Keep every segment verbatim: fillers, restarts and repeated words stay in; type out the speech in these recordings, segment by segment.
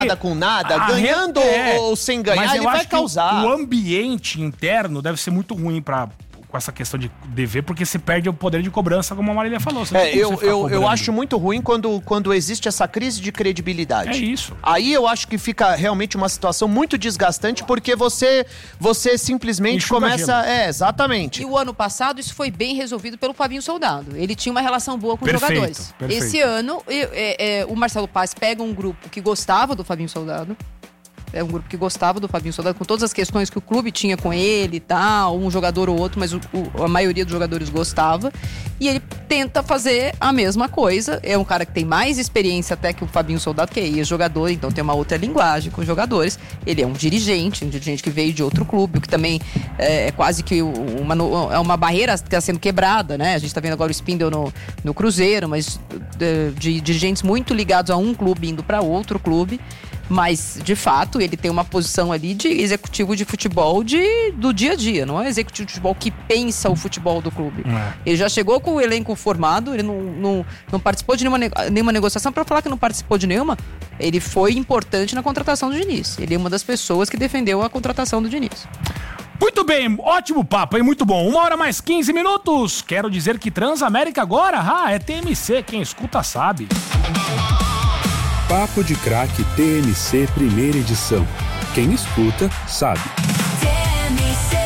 nada com nada, A ganhando re... é, ou sem ganhar, ele vai causar. O, o ambiente interno deve ser muito ruim pra... com essa questão de dever, porque você perde o poder de cobrança, como a Marília falou. Você é, eu, eu, eu acho muito ruim quando, quando existe essa crise de credibilidade. É isso. Aí eu acho que fica realmente uma situação muito desgastante, porque você, você simplesmente Enxuga começa... gelo. É, exatamente. E o ano passado isso foi bem resolvido pelo Fabinho Soldado. Ele tinha uma relação boa com Perfeito, os jogadores. perfeito. Esse ano, é, é, o Marcelo Paz pega um grupo que gostava do Fabinho Soldado, é um grupo que gostava do Fabinho Soldado, com todas as questões que o clube tinha com ele e tal, um jogador ou outro, mas o, o, a maioria dos jogadores gostava. E ele tenta fazer a mesma coisa. É um cara que tem mais experiência até que o Fabinho Soldado, que é ex-jogador, então tem uma outra linguagem com os jogadores. Ele é um dirigente, um dirigente que veio de outro clube, o que também é, é quase que uma, é uma barreira que está sendo quebrada, né? A gente está vendo agora o Spindle no, no Cruzeiro, mas de, de dirigentes muito ligados a um clube indo para outro clube. Mas, de fato, ele tem uma posição ali de executivo de futebol de, do dia a dia. Não é executivo de futebol que pensa o futebol do clube. É. Ele já chegou com o elenco formado, ele não, não, não participou de nenhuma, nenhuma negociação. Para falar que não participou de nenhuma, ele foi importante na contratação do Diniz. Ele é uma das pessoas que defendeu a contratação do Diniz. Muito bem, ótimo papo, hein? Muito bom. Uma hora mais quinze minutos. Quero dizer que Transamérica agora, ah, é T M C. Quem escuta sabe. Papo de Craque T M C primeira edição. Quem escuta, sabe. T M C.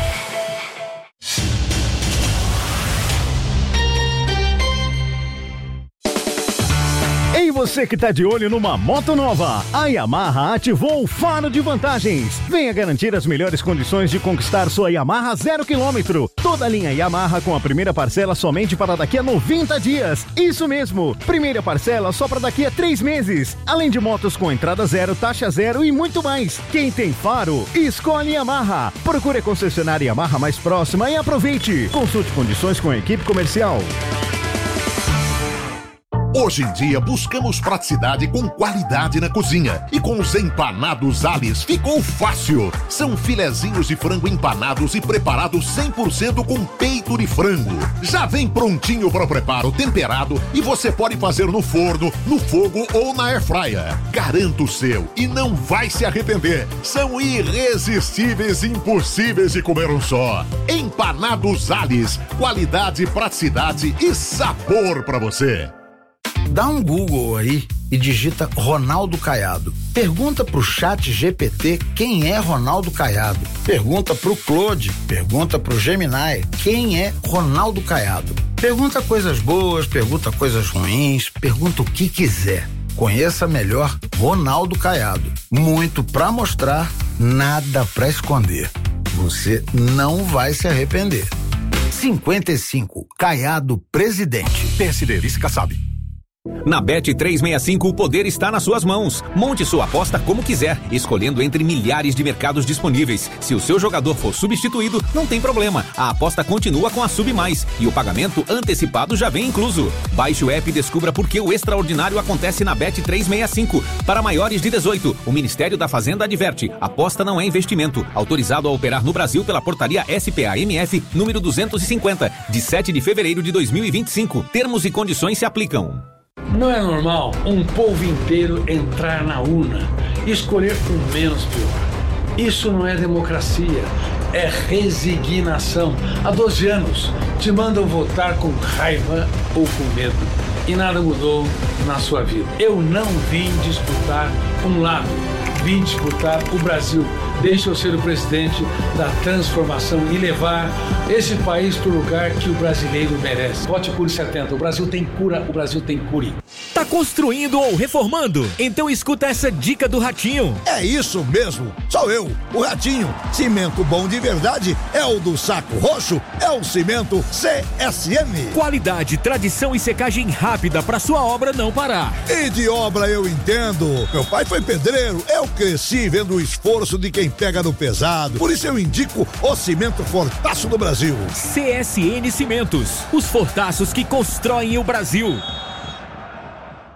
Ei, você que tá de olho numa moto nova, a Yamaha ativou o Faro de Vantagens. Venha garantir as melhores condições de conquistar sua Yamaha zero quilômetro. Toda a linha Yamaha com a primeira parcela somente para daqui a noventa dias. Isso mesmo, primeira parcela só para daqui a três meses. Além de motos com entrada zero, taxa zero e muito mais. Quem tem Faro, escolhe Yamaha. Procure a concessionária Yamaha mais próxima e aproveite. Consulte condições com a equipe comercial. Hoje em dia buscamos praticidade com qualidade na cozinha. E com os empanados Alice ficou fácil. São filezinhos de frango empanados e preparados cem por cento com peito de frango. Já vem prontinho para o preparo, temperado, e você pode fazer no forno, no fogo ou na airfryer. Garanto o seu e não vai se arrepender. São irresistíveis e impossíveis de comer um só. Empanados Alice. Qualidade, praticidade e sabor para você. Dá um Google aí e digita Ronaldo Caiado. Pergunta pro chat G P T quem é Ronaldo Caiado. Pergunta pro Claude, pergunta pro Gemini quem é Ronaldo Caiado. Pergunta coisas boas, pergunta coisas ruins, pergunta o que quiser. Conheça melhor Ronaldo Caiado. Muito pra mostrar, nada pra esconder. Você não vai se arrepender. cinquenta e cinco, Caiado Presidente. P S D, vice Kassab. Na Bet trezentos e sessenta e cinco, o poder está nas suas mãos. Monte sua aposta como quiser, escolhendo entre milhares de mercados disponíveis. Se o seu jogador for substituído, não tem problema. A aposta continua com a Sub Mais e o pagamento antecipado já vem incluso. Baixe o app e descubra por que o extraordinário acontece na Bet trezentos e sessenta e cinco. Para maiores de dezoito, o Ministério da Fazenda adverte: aposta não é investimento. Autorizado a operar no Brasil pela portaria S P A M F número duzentos e cinquenta, de sete de fevereiro de dois mil e vinte e cinco. Termos e condições se aplicam. Não é normal um povo inteiro entrar na urna e escolher o menos pior. Isso não é democracia, é resignação. Há doze anos te mandam votar com raiva ou com medo e nada mudou na sua vida. Eu não vim disputar um lado, vim disputar o Brasil. Deixa eu ser o presidente da transformação e levar esse país para o lugar que o brasileiro merece. Vote Cure setenta. O Brasil tem cura, o Brasil tem cure. Tá construindo ou reformando? Então escuta essa dica do Ratinho. É isso mesmo. Sou eu, o Ratinho. Cimento bom de verdade é o do Saco Roxo, é o cimento C S M. Qualidade, tradição e secagem rápida para sua obra não parar. E de obra eu entendo. Meu pai foi pedreiro, eu cresci vendo o esforço de quem pega no pesado. Por isso eu indico o cimento Fortaço do Brasil. C S N Cimentos, os fortaços que constroem o Brasil. P S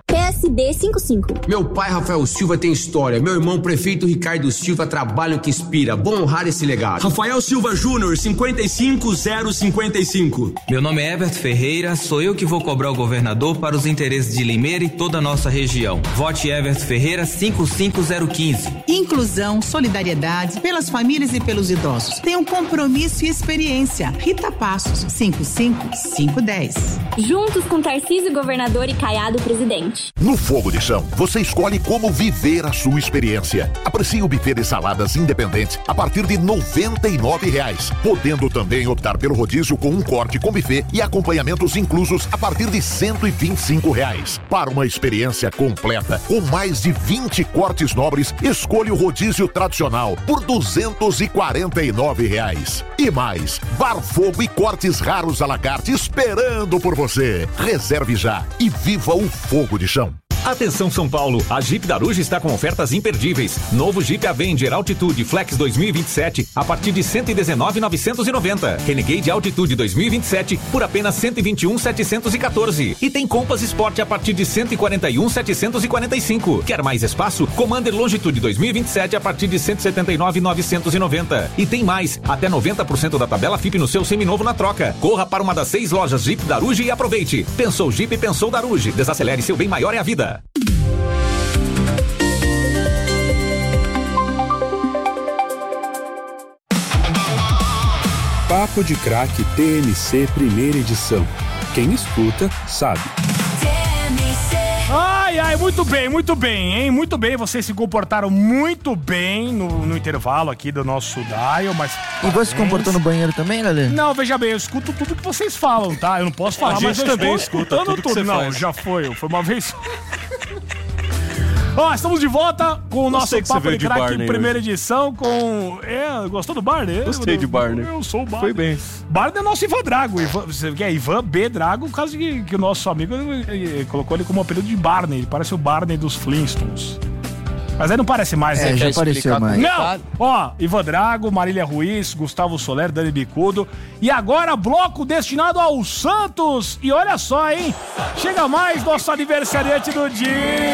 S D cinquenta e cinco. Meu pai, Rafael Silva, tem história. Meu irmão, prefeito Ricardo Silva, trabalho que inspira. Bom honrar esse legado. Rafael Silva Júnior, cinquenta e cinco zero cinquenta e cinco. Meu nome é Everton Ferreira, sou eu que vou cobrar o governador para os interesses de Limeira e toda a nossa região. Vote Everton Ferreira cinco cinco zero um cinco. Inclusão, solidariedade, pelas famílias e pelos idosos. Tem um compromisso e experiência. Rita Passos, cinco cinco cinco um zero. Juntos com Tarcísio Governador e Caiado Presidente. No Fogo de Chão, você escolhe como viver a sua experiência. Aprecie o buffet de saladas independente a partir de noventa e nove reais, podendo também optar pelo rodízio com um corte com buffet e acompanhamentos inclusos a partir de cento e vinte e cinco reais. Para uma experiência completa, com mais de vinte cortes nobres, escolha o rodízio tradicional por duzentos e quarenta e nove reais. E mais, bar fogo e cortes raros à la carte esperando por você. Reserve já e viva o Fogo de Chão. Atenção São Paulo, a Jeep Daruja está com ofertas imperdíveis. Novo Jeep Avenger Altitude Flex dois mil e vinte e sete a partir de cento e dezenove mil novecentos e noventa. Renegade Altitude dois mil e vinte e sete por apenas cento e vinte e um mil setecentos e quatorze. E tem Compass Sport a partir de cento e quarenta e um mil setecentos e quarenta e cinco. Quer mais espaço? Commander Longitude dois mil e vinte e sete a partir de cento e setenta e nove mil novecentos e noventa. E tem mais, até noventa por cento da tabela F I P no seu seminovo na troca. Corra para uma das seis lojas Jeep Daruja e aproveite. Pensou Jeep, pensou Daruja. Desacelere, seu bem maior é a vida. Papo de Craque T M C primeira edição. Quem escuta, sabe. Ai, ai, muito bem, muito bem, hein? Muito bem, vocês se comportaram muito bem no, no intervalo aqui do nosso Dial, mas... E você se comportou no banheiro também, Lelê? Não, veja bem, eu escuto tudo que vocês falam, tá? Eu não posso falar, A mas gente eu também estou escuta escutando tudo que você Não, faz. já foi, foi uma vez... Ó, estamos de volta com o nosso Gostei que você Papo veio de de Craque, Barney primeira hoje. edição, com... É, gostou do Barney? Gostei eu, de Barney. Eu sou o Barney. Foi bem. Barney é nosso Ivan Drago. Ivan, você quer Ivan B. Drago, por causa que, que o nosso amigo ele, ele colocou ele como apelido de Barney. Ele parece o Barney dos Flintstones. Mas aí não parece mais, É, né? já apareceu mais. Não! Ó, Ivan Drago, Marília Ruiz, Gustavo Soler, Dani Bicudo. E agora, bloco destinado ao Santos. E olha só, hein? Chega mais nosso aniversariante do dia.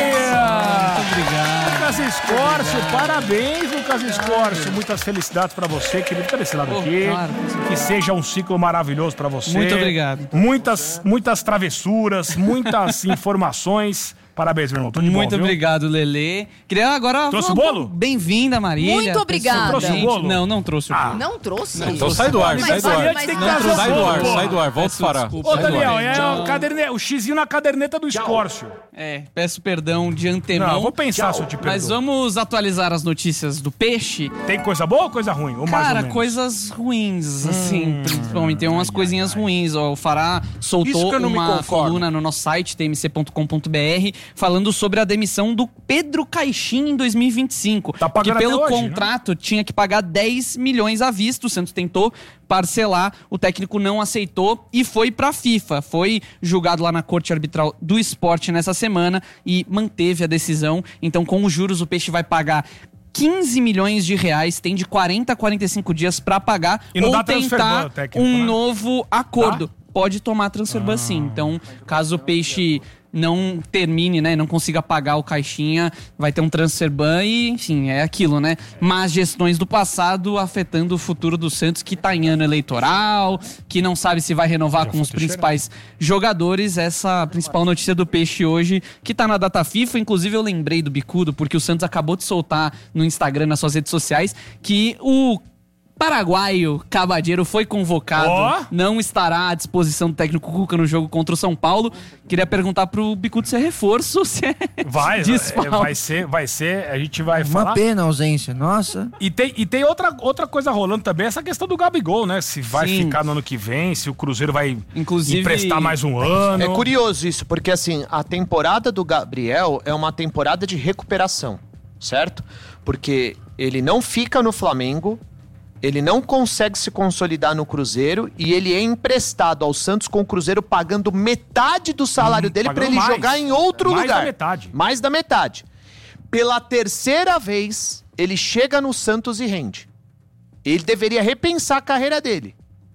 Muito obrigado. Lucas Escorcio, parabéns, Lucas Escorcio. Muitas felicidades pra você, querido. Fica desse lado Oh, aqui. claro. Que seja um ciclo maravilhoso pra você. Muito obrigado. Muitas, muitas travessuras, muitas informações. Parabéns, meu irmão. Tô de Muito bom, viu? obrado, Lelê. Queria agora... Trouxe o falar um bolo? pouco- Bem-vinda, Marília. Muito obrigada. Trouxe o Gente, bolo? Não, não trouxe o bolo. Não trouxe? Não, Então sai do ar, Mas sai do vai, ar. mas Tem que vai. trazer Sai o do bolo, ar, pô. sai do ar, volta Peço parar. desculpa. Ô, Sai do Daniel, ar. é o, caderne... o xizinho na caderneta do Escórcio. É, peço perdão de antemão. Não, eu vou pensar se eu te perdoo. Mas vamos atualizar as notícias do peixe. Tem coisa boa ou coisa ruim? Ou mais ou Cara, menos? coisas ruins, assim, principalmente. Tem umas coisinhas ruins. Ó, o Fará Isso soltou que eu não me uma conformo. coluna no nosso site, t m c ponto com ponto b r, falando sobre a demissão do Pedro Caixinha em dois mil e vinte e cinco. Tá pagando que pelo até hoje, contrato tinha que pagar dez milhões à vista. O Santos tentou parcelar, o técnico não aceitou e foi pra FIFA. Foi julgado lá na Corte Arbitral do Esporte nessa semana e manteve a decisão. Então, com os juros, o Peixe vai pagar quinze milhões de reais, tem de quarenta a quarenta e cinco dias pra pagar E não ou dá transfer ban, tentar técnico, um né? novo acordo. Pode tomar transfer ban sim. Então, caso o Peixe não termine, né, não consiga pagar o Caixinha, vai ter um transfer ban e, enfim, é aquilo, né? Más gestões do passado afetando o futuro do Santos, que tá em ano eleitoral, que não sabe se vai renovar com os principais jogadores. Essa é a principal notícia do Peixe hoje, que tá na data FIFA. Inclusive, eu lembrei do Bicudo, porque o Santos acabou de soltar no Instagram, nas suas redes sociais, que o paraguaio Cabadeiro foi convocado, Ó. não estará à disposição do técnico Cuca no jogo contra o São Paulo. Queria perguntar pro Bicudo se é reforço, se é Vai, desfalque. é, vai ser, vai ser, a gente vai Uma falar. pena a ausência, nossa. E tem, e tem outra, outra coisa rolando também, essa questão do Gabigol, né? Se vai Sim. ficar no ano que vem, se o Cruzeiro vai Inclusive- emprestar mais um ano. É curioso isso, porque assim, a temporada do Gabriel é uma temporada de recuperação, certo? Porque ele não fica no Flamengo, ele não consegue se consolidar no Cruzeiro e ele é emprestado ao Santos com o Cruzeiro pagando metade do salário Hum, dele pra pagando ele mais. jogar em outro Mais lugar. da metade. Mais da metade. Pela terceira vez, ele chega no Santos e rende. Ele deveria repensar a carreira dele.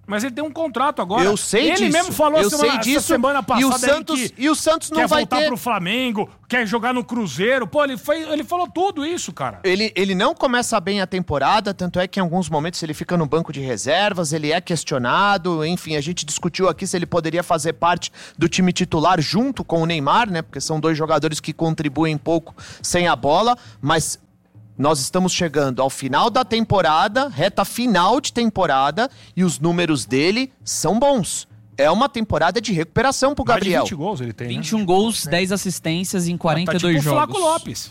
Mas ele tem um contrato agora. Eu sei ele disso. Ele mesmo falou eu semana, sei disso. essa semana passada e o Santos, que e o Santos não quer vai voltar ter... pro Flamengo, quer jogar no Cruzeiro. Pô, ele, foi, ele falou tudo isso, cara. Ele, ele não começa bem a temporada, tanto é que em alguns momentos ele fica no banco de reservas, ele é questionado, enfim, a gente discutiu aqui se ele poderia fazer parte do time titular junto com o Neymar, né? Porque são dois jogadores que contribuem pouco sem a bola, mas... Nós estamos chegando ao final da temporada, reta final de temporada, e os números dele são bons. É uma temporada de recuperação pro Gabriel. vinte gols ele tem, vinte e um né? gols, dez assistências em quarenta e dois tá tipo jogos. O Flaco Lopes.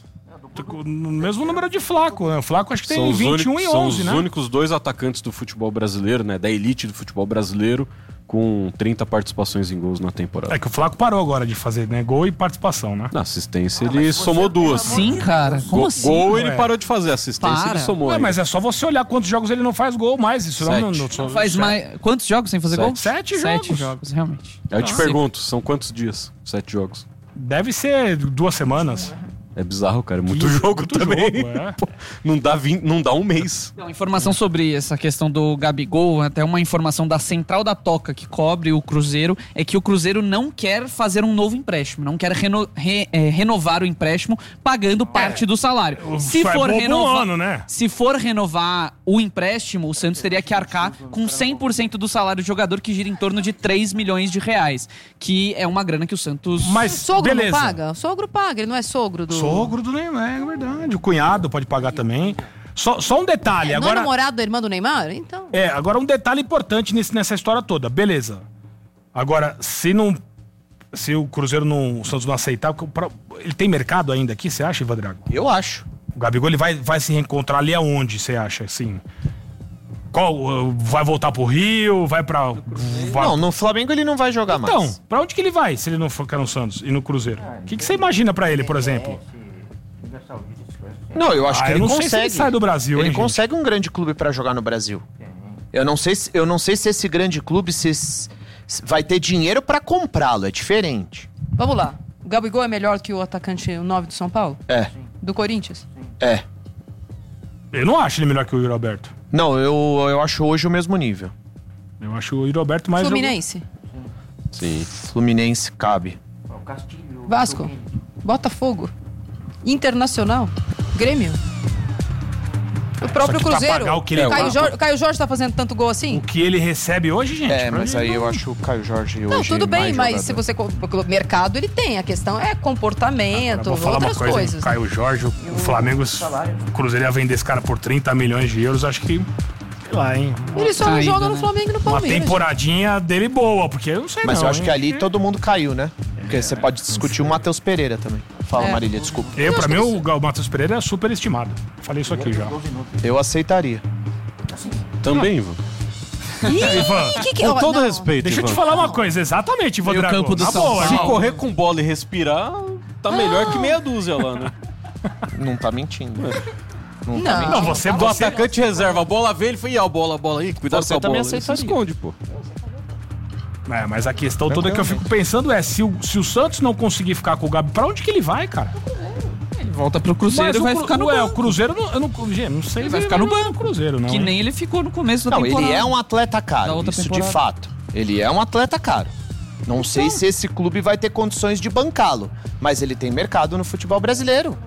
No mesmo número de Flaco, né? O Flaco acho que tem são vinte e um e onze, né? São os únicos dois atacantes do futebol brasileiro, né? Da elite do futebol brasileiro, com trinta participações em gols na temporada. É que o Flaco parou agora de fazer, né? Gol e participação, né? Na assistência ele somou duas. Sim, cara. Como Go assim? Gol ele Ué. parou de fazer, assistência Para. ele somou. Ué, mas é só você olhar quantos jogos ele não faz gol mais. Isso não, não, não, Não faz mais. Quantos jogos sem fazer Sete. gol? Sete Sete jogos. jogos, realmente. Eu te Ah. pergunto, são quantos dias? Sete jogos. Deve ser duas semanas. É bizarro, cara. É muito Isso, jogo muito também. jogo, é. Pô, não, dá vinte, não dá um mês. Não, informação sobre essa questão do Gabigol, até uma informação da Central da Toca que cobre o Cruzeiro, é que o Cruzeiro não quer fazer um novo empréstimo, não quer reno, re, é, renovar o empréstimo pagando parte do salário. Se Só é for, bom por um renovar, ano, né? se for renovar o empréstimo, o Santos teria que arcar com cem por cento do salário do jogador, que gira em torno de três milhões de reais, que é uma grana que o Santos... Mas, Sogro beleza. não paga? O sogro paga, ele não é sogro do... Sogro do Neymar, é verdade. O cunhado pode pagar também. Só, só um detalhe. Não é agora, namorado da irmã do Neymar? Então... é, agora um detalhe importante nesse, nessa história toda. Beleza. Agora, se não... Se o Cruzeiro não... O Santos não aceitar... pra- ele tem mercado ainda aqui, você acha, Ivan Drago? Eu acho. O Gabigol, ele vai, vai se reencontrar ali aonde, você acha, assim? Qual, uh, vai voltar pro Rio? Vai pra... Vai... Não, no Flamengo ele não vai jogar Então, mais. pra onde que ele vai se ele não ficar no Santos e no Cruzeiro? O que, que você imagina pra ele, por exemplo? Não, eu acho Ah, que eu ele não sei consegue. se ele sai do Brasil, Ele hein, gente? consegue um grande clube pra jogar no Brasil. Eu não sei se, eu não sei se esse grande clube se, se vai ter dinheiro pra comprá-lo, é diferente. Vamos lá. O Gabigol é melhor que o atacante o nove do São Paulo? É, Do Corinthians? é. Eu não acho ele melhor que o Yuri Alberto. Não, eu, eu acho hoje o mesmo nível. Eu acho o Yuri Alberto mais... Fluminense? Sim. Fluminense cabe. Vasco? Botafogo? Internacional? Grêmio? O próprio Só que pra Cruzeiro? pagar o que ele- Caio, É, o- Jorge, Caio Jorge tá fazendo tanto gol assim? O que ele recebe hoje, gente? É, pra mas mim, aí não- eu acho o Caio Jorge hoje Não, tudo bem, mais mas jogador. se você... Porque o mercado ele tem, a questão é comportamento, Vou falar outras uma coisa, coisas. hein? Caio Jorge, o, o Flamengo, o Cruzeiro ia vender esse cara por trinta milhões de euros, acho que... Sei lá, hein? Ele só não Caída, joga no né? Flamengo e no Uma Palmeiras. temporadinha dele boa, porque eu não sei Mas não, eu acho hein? que ali todo mundo caiu, né? Porque você pode discutir o Matheus Pereira também. Fala, É. Marília, desculpa. Eu, pra mim, o Gal- Matheus Pereira é super estimado. Falei isso aqui já. Eu aceitaria. Também, Ivan. Ivan, Que que- Com ó, todo não. respeito, deixa eu te Ivan. falar uma coisa. Exatamente, Ivan Meio Drago. campo do Na São boa, Se irmão. correr com bola e respirar, tá melhor que meia dúzia lá, né? Não tá mentindo. Não, tá Não. mentindo. Não, você... Do você atacante reserva, a bola veio, ele foi, e a bola, a bola aí, cuidado Você com a também bola. Ele se aceitaria. esconde, pô. É, mas a questão toda que eu fico pensando é, se o, se o Santos não conseguir ficar com o Gabi, pra onde que ele vai, cara? Ele volta pro Cruzeiro Mas e o vai Cru- ficar no ué, banco. o Cruzeiro, não, eu não, gente, não sei. Ele vai se ficar no vai banco. Cruzeiro, não. Que hein? nem ele ficou no começo da Não, temporada. ele é um atleta Da caro, outra isso temporada. de fato. Ele é um atleta caro. Não sei se esse clube vai ter condições de bancá-lo, mas ele tem mercado no futebol brasileiro.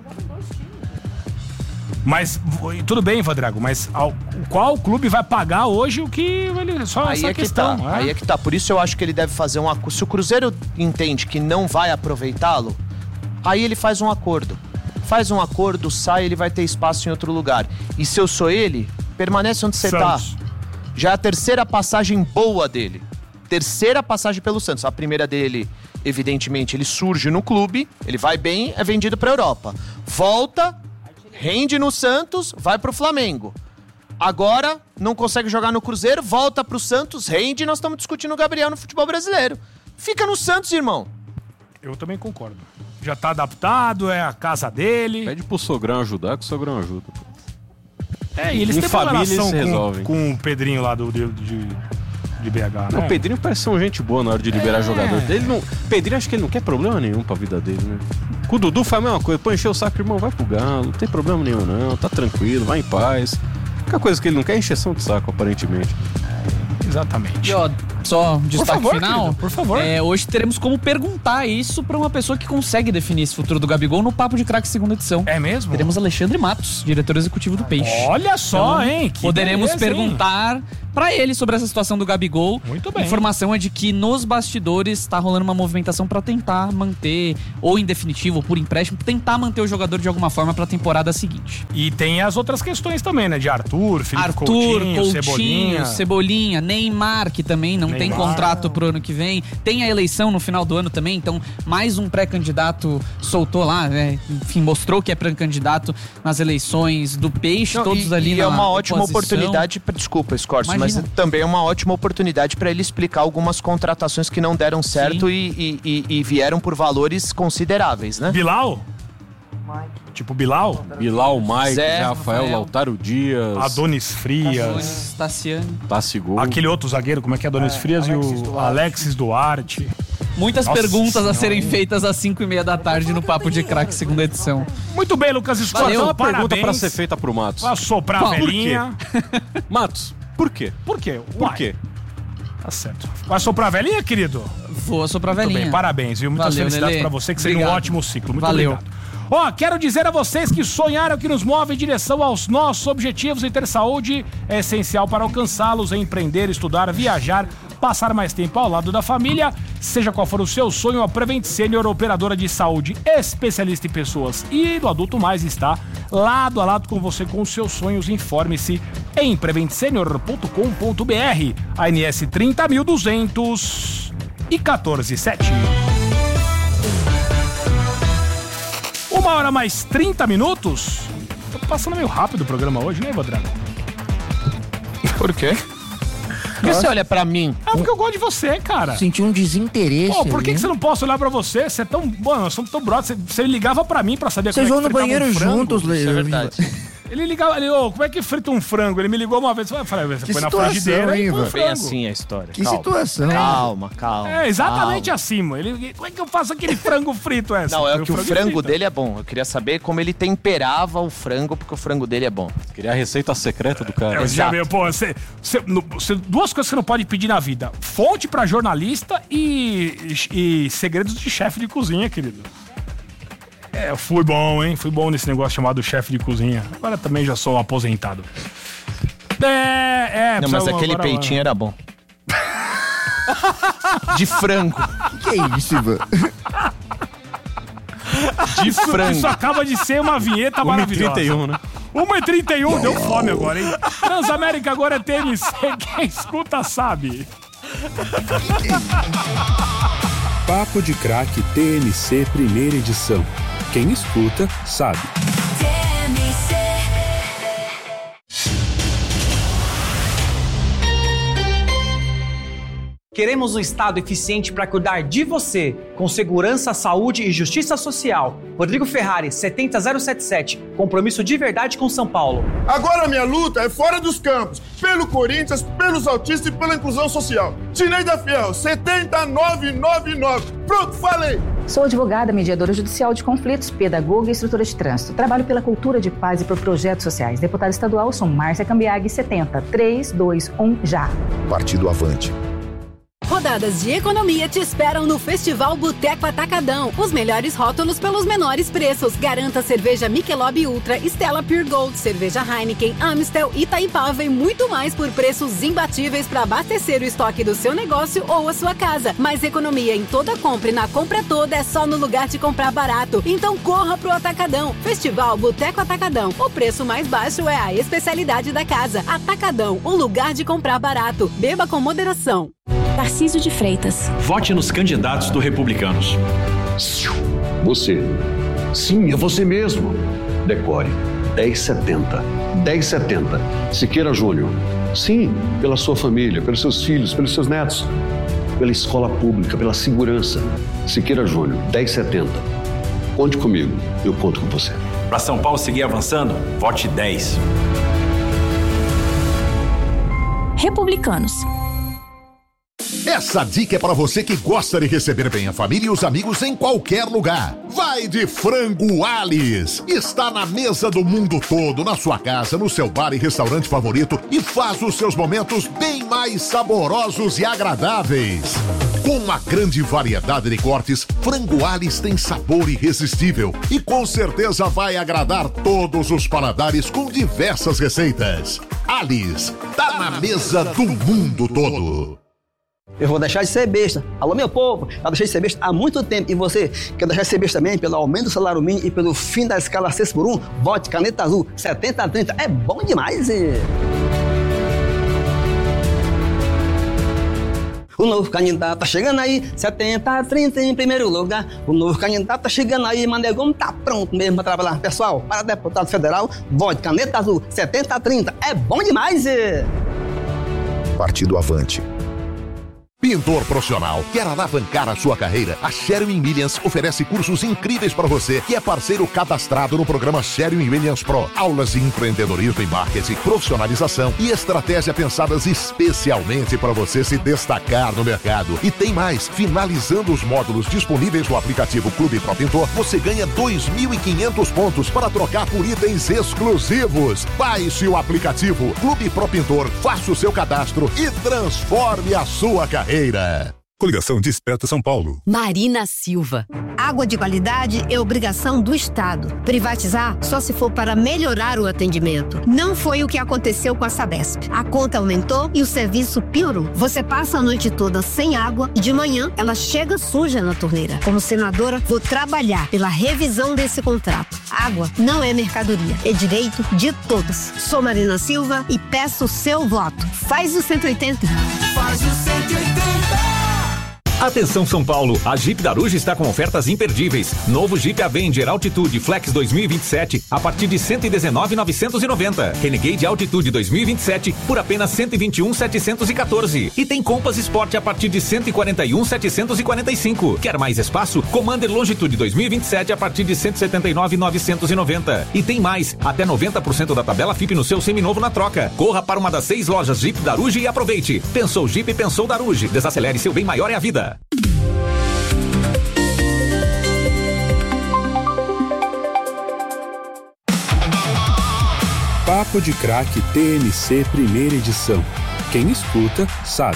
Mas, v- tudo bem, Ivan Drago, mas ao- qual clube vai pagar hoje o que ele... Só Aí essa é que questão. tá, é? aí é que tá. Por isso eu acho que ele deve fazer um acordo. Se o Cruzeiro entende que não vai aproveitá-lo, aí ele faz um acordo. Faz um acordo, sai, ele vai ter espaço em outro lugar. E se eu sou ele, permanece onde você tá. Santos. Já é a terceira passagem boa dele. Terceira passagem pelo Santos. A primeira dele, evidentemente, ele surge no clube, ele vai bem, é vendido pra Europa. Volta, rende no Santos, vai pro Flamengo. Agora, não consegue jogar no Cruzeiro, volta pro Santos, rende, nós estamos discutindo o Gabriel no futebol brasileiro. Fica no Santos, irmão. Eu também concordo. Já tá adaptado, é a casa dele. Pede pro sogrão ajudar, que o sogrão ajuda. pô. É, e eles Em têm uma família relação eles com, resolvem. com o Pedrinho lá do, de, de, de B H, né? O Pedrinho parece ser um gente boa na hora de liberar É. jogador. Ele não, Pedrinho acho que ele não quer problema nenhum pra vida dele, né? Com o Dudu faz a mesma coisa. Põe encher o saco, irmão, vai pro Galo. Não tem problema nenhum, não. Tá tranquilo, vai em paz. A única coisa que ele não quer é encheção de saco, aparentemente. Exatamente. E ó, só destaque favor, final. querido, por favor. É, hoje teremos como perguntar isso pra uma pessoa que consegue definir esse futuro do Gabigol no Papo de Craque segunda edição. É mesmo? Teremos Alexandre Matos, diretor executivo do Peixe. Olha só, então, hein? Que poderemos beleza, perguntar hein? pra ele sobre essa situação do Gabigol. Muito bem. A informação é de que nos bastidores tá rolando uma movimentação pra tentar manter, ou em definitivo, ou por empréstimo, tentar manter o jogador de alguma forma pra temporada seguinte. E tem as outras questões também, né? De Arthur, Felipe Arthur, Coutinho, Coutinho, Cebolinha. Cebolinha, Neymar, que também não Neymar. tem contrato pro ano que vem. Tem a eleição no final do ano também, então mais um pré-candidato soltou lá, né? Enfim, mostrou que é pré-candidato nas eleições do Peixe, Não, todos e, ali e na é uma ótima oposição. oportunidade, pra, desculpa, Scorcio, mas Imagina. também é uma ótima oportunidade para ele explicar algumas contratações que não deram certo e, e, e, e vieram por valores consideráveis, né? Bilal? Tipo Bilal? Bilal, Mike, Zé, Rafael, Rafael. Lautaro Dias, Adonis Frias. Adonis, Tassiano. Tassi Gol. Aquele outro zagueiro, como é que é? Adonis Frias e o Duarte. Alexis Duarte. Muitas Nossa perguntas senhora. a serem feitas às cinco e meia da tarde no Papo de Craque segunda edição. Muito bem, Lucas Scorcio. Valeu. Uma pergunta Parabéns. pra ser feita pro Matos. Pra soprar a Qual? velhinha. Matos, por quê? Por quê? Por Uai, quê? Tá certo. Vai soprar a velhinha, querido? Vou soprar a Muito velhinha. bem, parabéns, viu? Muitas Valeu, felicidades Lelê. pra você, que seja um Obrigado. ótimo ciclo. Muito Valeu. obrigado. Ó, quero dizer a vocês que sonhar é o que nos move em direção aos nossos objetivos e ter saúde é essencial para alcançá-los, empreender, estudar, viajar, passar mais tempo ao lado da família. Seja qual for o seu sonho, a Prevent Senior, operadora de saúde especialista em pessoas e do adulto mais, está lado a lado com você com os seus sonhos. Informe-se em prevent senior ponto com ponto b r. A N S trinta mil duzentos e quatorze sete. Uma hora mais trinta minutos. Tô passando meio rápido o programa hoje, né, Vodrago? Por quê? Por que você olha pra mim? Ah, porque eu gosto de você, cara. Senti um desinteresse. Pô, por que, ali. que você não posso olhar pra você? Você é tão... Bom, nós somos tão brothers. Você, você ligava pra mim pra saber Vocês como vão é no que fritava banheiro um frango. juntos, Leo. Isso é verdade. Ele ligava, ele, ô, como é que frita um frango? Ele me ligou uma vez. Eu falei, você Que põe na situação, frigideira hein, e põe o Ivan? frango. Bem assim a história. Que Calma. situação. Calma, calma. É, exatamente calma. assim, mano. Ele, como é que eu faço aquele frango frito essa? Não, é Põe que o frango frango frito. dele é bom. Eu queria saber como ele temperava o frango, porque o frango dele é bom. Queria a receita secreta do cara. É, você já Exato. viu, pô, você, você- no- você- duas coisas que você não pode pedir na vida: fonte pra jornalista e, e, e segredos de chefe de cozinha, querido. É, eu fui bom, hein? Fui bom nesse negócio chamado chefe de cozinha. Agora também já sou aposentado. É, é. Não, mas precisa- aquele agora- peitinho era bom. De frango. Que é isso, Ivan? De Isso, frango. isso acaba de ser uma vinheta uma e maravilhosa. trinta e um, né? uma e trinta e um, deu fome agora, hein? Transamérica agora é T M C, quem escuta sabe. Papo de Craque T N C primeira edição. Quem escuta, sabe. Queremos um Estado eficiente para cuidar de você, com segurança, saúde e justiça social. Rodrigo Ferrari, setenta mil setenta e sete. Compromisso de verdade com São Paulo. Agora minha luta é fora dos campos, pelo Corinthians, pelos autistas e pela inclusão social. Tineida Fiel, setenta mil novecentos e noventa e nove. Pronto, falei! Sou advogada, mediadora judicial de conflitos, pedagoga e instrutora de trânsito. Trabalho pela cultura de paz e por projetos sociais. Deputada estadual, sou Márcia Cambiag, setenta, três, dois, um, já. Partido Avante. Rodadas de economia te esperam no Festival Boteco Atacadão. Os melhores rótulos pelos menores preços. Garanta cerveja Michelob Ultra, Stella Pure Gold, cerveja Heineken, Amstel, Itaipava e muito mais por preços imbatíveis para abastecer o estoque do seu negócio ou a sua casa. Mais economia em toda compra e na compra toda é só no lugar de comprar barato. Então corra pro Atacadão. Festival Boteco Atacadão. O preço mais baixo é a especialidade da casa. Atacadão, o lugar de comprar barato. Beba com moderação. Tarcísio de Freitas. Vote nos candidatos do Republicanos. Você. Sim, é você mesmo. Decore. dez setenta. dez setenta. Siqueira Júnior. Sim, pela sua família, pelos seus filhos, pelos seus netos. Pela escola pública, pela segurança. Siqueira Júnior, dez setenta. Conte comigo, eu conto com você. Para São Paulo seguir avançando, vote dez. Republicanos. Essa dica é para você que gosta de receber bem a família e os amigos em qualquer lugar. Vai de Frango Alice. Está na mesa do mundo todo, na sua casa, no seu bar e restaurante favorito e faz os seus momentos bem mais saborosos e agradáveis. Com uma grande variedade de cortes, Frango Alice tem sabor irresistível e com certeza vai agradar todos os paladares com diversas receitas. Alice, tá na mesa do mundo todo. Eu vou deixar de ser besta. Alô, meu povo, eu deixei de ser besta há muito tempo. E você quer deixar de ser besta também pelo aumento do salário mínimo e pelo fim da escala seis por um? Vote Caneta Azul setenta a trinta. É bom demais, e... O novo candidato tá chegando aí, setenta a trinta em primeiro lugar. O novo candidato tá chegando aí, Manegão tá pronto mesmo pra trabalhar. Pessoal, para deputado federal, vote Caneta Azul setenta a trinta. É bom demais, e... Partido Avante. Pintor profissional, quer alavancar a sua carreira? A Sherwin Williams oferece cursos incríveis para você que é parceiro cadastrado no programa Sherwin Williams Pro. Aulas de empreendedorismo e marketing, profissionalização e estratégia pensadas especialmente para você se destacar no mercado. E tem mais, finalizando os módulos disponíveis no aplicativo Clube Pro Pintor, você ganha dois mil e quinhentos pontos para trocar por itens exclusivos. Baixe o aplicativo Clube Pro Pintor, faça o seu cadastro e transforme a sua carreira. Coligação Desperta São Paulo. Marina Silva. Água de qualidade é obrigação do Estado. Privatizar só se for para melhorar o atendimento. Não foi o que aconteceu com a Sabesp. A conta aumentou e o serviço piorou. Você passa a noite toda sem água e de manhã ela chega suja na torneira. Como senadora, vou trabalhar pela revisão desse contrato. Água não é mercadoria, é direito de todos. Sou Marina Silva e peço o seu voto. Faz o cento e oitenta. Faz o cento e oitenta. Atenção São Paulo, a Jeep Daruja está com ofertas imperdíveis. Novo Jeep Avenger Altitude Flex dois mil e vinte e sete a partir de cento e dezenove mil novecentos e noventa. Renegade Altitude dois mil e vinte e sete por apenas cento e vinte e um mil setecentos e quatorze. E tem Compass Sport a partir de cento e quarenta e um mil setecentos e quarenta e cinco. Quer mais espaço? Commander Longitude dois mil e vinte e sete a partir de cento e setenta e nove mil novecentos e noventa. E tem mais, até noventa por cento da tabela F I P no seu seminovo na troca. Corra para uma das seis lojas Jeep Daruja e aproveite. Pensou Jeep, pensou Daruja. Desacelere, seu bem maior é a vida. Papo de Craque T N C primeira edição. Quem escuta, sabe.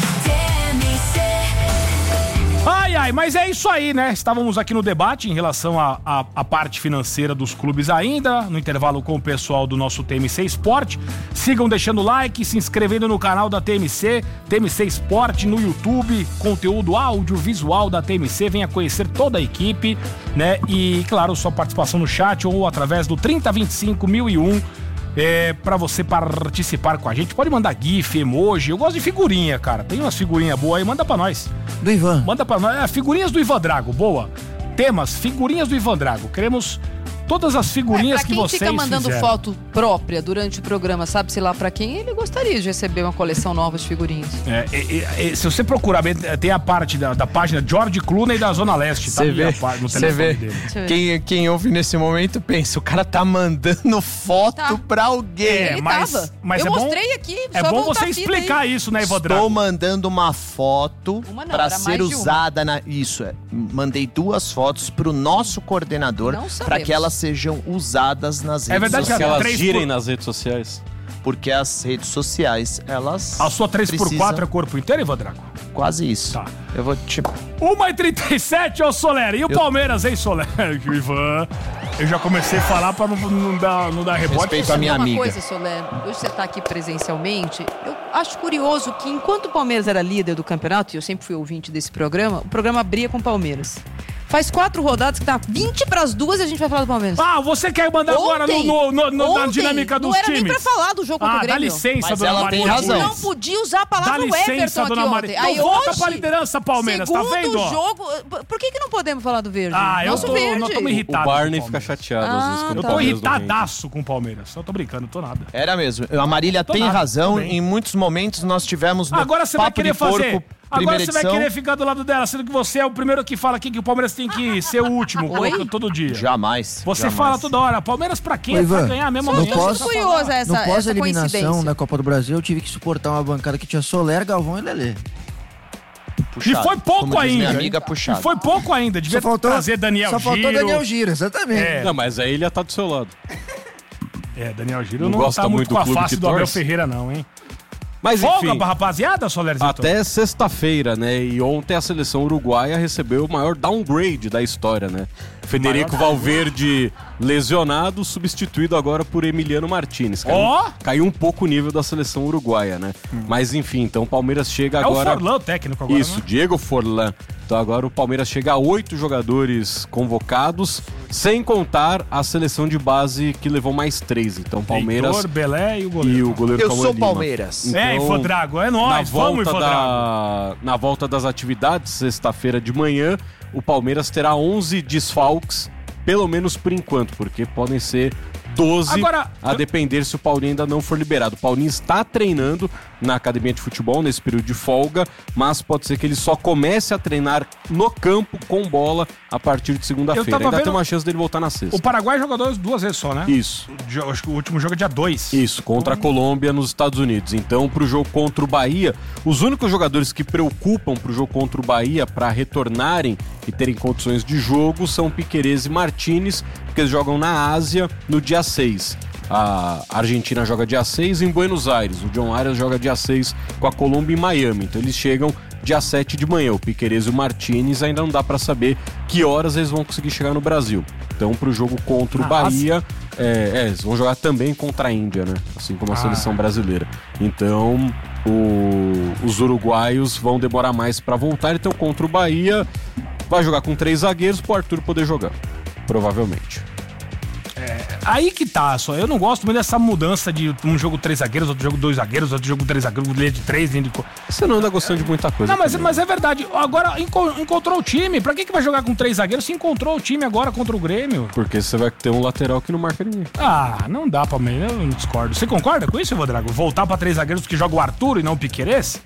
Ai, ai, mas é isso aí, né? Estávamos aqui no debate em relação à a, a, a parte financeira dos clubes ainda, no intervalo com o pessoal do nosso T M C Esporte. Sigam deixando like, se inscrevendo no canal da T M C, T M C Esporte no YouTube, conteúdo audiovisual da T M C, venha conhecer toda a equipe, né? E, claro, sua participação no chat ou através do trinta vinte e cinco mil e um. É, pra você participar com a gente, pode mandar gif, emoji, eu gosto de figurinha, cara, tem umas figurinhas boas aí, manda pra nós. Do Ivan. Manda pra nós, é, figurinhas do Ivan Drago, boa. Temas, figurinhas do Ivan Drago, queremos todas as figurinhas é, que vocês fizeram. Quem fica mandando foto própria durante o programa, sabe, sei lá pra quem, ele gostaria de receber uma coleção nova de figurinhas. É, é, é, se você procurar, tem a parte da, da página George Clooney da Zona Leste, tá? Você vê, no você vê. Quem, quem ouve nesse momento pensa, o cara tá mandando foto tá. pra alguém. É, mas, mas eu é mostrei bom, aqui, é bom você explicar aí. Isso, né, Ivan Drago? Estou mandando uma foto uma não, pra ser usada na... Isso, é. Mandei duas fotos pro nosso coordenador pra que elas sejam usadas nas redes é verdade sociais. Que elas girem nas redes sociais. Porque as redes sociais, elas... A sua três por quatro é corpo inteiro, Ivan Drago? Quase isso. Tá. Eu vou, tipo... uma e trinta e sete, ô Soler. E o eu... Palmeiras, hein, Soler? Que o Ivan... Eu já comecei a falar pra não, não dar, não dar rebote. Respeito a minha uma amiga. Uma coisa, Soler. Hoje você tá aqui presencialmente. Eu acho curioso que enquanto o Palmeiras era líder do campeonato, e eu sempre fui ouvinte desse programa, o programa abria com o Palmeiras. Faz quatro rodadas que tá vinte pras duas e a gente vai falar do Palmeiras. Ah, você quer mandar ontem, agora no, no, no, ontem, na dinâmica dos times? Não era nem pra falar do jogo contra ah, o Grêmio. Dá licença, mas dona ela Maria. Tem razão. Não podia usar a palavra dá licença, Everton aqui dona ontem. Aí então volta hoje, pra liderança, Palmeiras, tá vendo? Segundo jogo... Por que que não podemos falar do verde? Ah, eu Nosso tô, verde. nós estamos irritados. O Barney fica chateado ah, às vezes quando eu o tô Palmeiras irritadaço com o Palmeiras. Eu tô brincando, não tô nada. Era mesmo. A Marília tem nada, razão. Em muitos momentos nós tivemos no Agora você vai Papo querer de Porco, fazer... Agora você edição. vai querer ficar do lado dela, sendo que você é o primeiro que fala aqui que o Palmeiras tem que ser o último, Oi? todo dia. Jamais. Você jamais. fala toda hora, Palmeiras pra quê? Oi, Ivan, pra ganhar mesmo no amanhã. pós, curiosa essa, no pós-eliminação essa da Copa do Brasil, eu tive que suportar uma bancada que tinha Soler, Galvão e Lelê. puxado. E foi pouco Como diz ainda. minha amiga, E puxado. foi pouco ainda. Devia Só faltou- trazer Daniel só Giro. faltou Daniel Giro, exatamente. É. Não, mas aí ele ia estar do seu lado. É, Daniel Giro Não não, gosta tá muito muito com do a clube face que do Abel torce? Ferreira, não, hein? Mas Folga enfim, pra rapaziada, Solerzito? até sexta-feira, né? E ontem a seleção uruguaia recebeu o maior downgrade da história, né? Federico Valverde lesionado, substituído agora por Emiliano Martinez. Caiu, Ó! caiu um pouco o nível da seleção uruguaia, né? Mas enfim, então o Palmeiras chega É agora... o Forlan o técnico agora, Isso, né? Diego Forlan. Então agora o Palmeiras chega a oito jogadores convocados, sem contar a seleção de base que levou mais três. Então Palmeiras... Heitor, Belé e o goleiro. E o goleiro Eu Cauã sou Lima. Palmeiras. É, Infodrago, é nóis, na vamos, volta Infodrago. da, Na volta das atividades, sexta-feira de manhã, o Palmeiras terá onze desfalques, pelo menos por enquanto, porque podem ser doze, Agora, a eu- depender se o Paulinho ainda não for liberado. O Paulinho está treinando na academia de futebol nesse período de folga, mas pode ser que ele só comece a treinar no campo com bola a partir de Eu segunda-feira. tava Ainda vendo- tem uma chance dele voltar na sexta. O Paraguai jogou dois, duas vezes só, né? Isso. O jo- Acho que o último jogo é dia dois. Isso, contra a Colômbia nos Estados Unidos. Então, pro jogo contra o Bahia, os únicos jogadores que preocupam pro jogo contra o Bahia para retornarem e terem condições de jogo são Piquerez e Martinez, porque eles jogam na Ásia no dia seis. A Argentina joga dia seis em Buenos Aires. O John Arias joga dia seis com a Colômbia em Miami. Então eles chegam dia sete de manhã. O Piquerez e o Martinez ainda não dá para saber que horas eles vão conseguir chegar no Brasil. Então pro jogo contra o Na Bahia, é, é, eles vão jogar também contra a Índia, né? Assim como a Ah. seleção brasileira. Então o- os uruguaios vão demorar mais para voltar. Então contra o Bahia vai jogar com três zagueiros pro Arthur poder jogar. Provavelmente. Aí que tá, só. Eu não gosto muito dessa mudança de um jogo três zagueiros, outro jogo dois zagueiros, outro jogo três zagueiros, linha de três, linha de... co- Você não anda gostando de muita coisa. Não, mas, também. mas é verdade. Agora enco- encontrou o time. Pra que, que vai jogar com três zagueiros se encontrou o time agora contra o Grêmio? Porque você vai ter um lateral que não marca ninguém. Ah, não dá pra mim. Eu não discordo. Você concorda com isso, Ivodrago? Voltar pra três zagueiros porque joga o Arthur e não o Piquerez?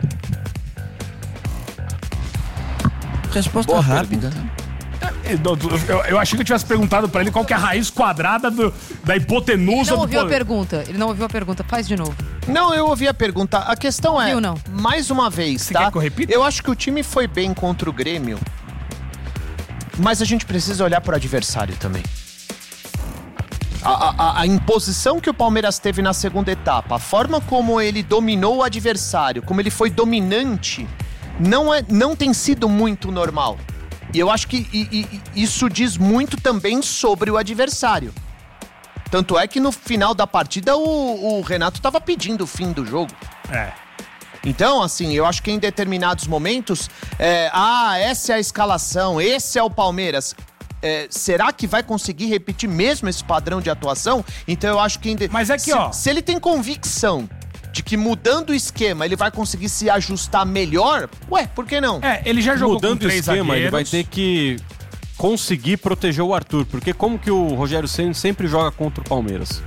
Resposta Boa rápida. Eu, eu- eu achei que eu tivesse perguntado pra ele qual que é a raiz quadrada do- da Ele hipotenusa não do ouviu a po- pergunta. Ele não ouviu a pergunta. Faz de novo. Não, eu ouvi a pergunta. A questão é, Viu, não? mais uma vez, Você tá? quer que eu repita? Eu acho que o time foi bem contra o Grêmio, mas a gente precisa olhar pro adversário também. A, a- a imposição que o Palmeiras teve na segunda etapa, a forma como ele dominou o adversário, como ele foi dominante, não, é, não tem sido muito normal. E eu acho que e- e- e isso diz muito também sobre o adversário. Tanto é que no final da partida o, o Renato tava pedindo o fim do jogo. É. Então, assim, eu acho que em determinados momentos, é, ah, essa é a escalação, esse é o Palmeiras. É, será que vai conseguir repetir mesmo esse padrão de atuação? Então eu acho que... Em de... Mas é que, se, ó- se ele tem convicção de que mudando o esquema ele vai conseguir se ajustar melhor, ué, por que não? É, ele já jogou Mudando com três o esquema, zagueiros. ele vai ter que conseguir proteger o Arthur. Porque como que o Rogério Ceni sempre joga contra o Palmeiras?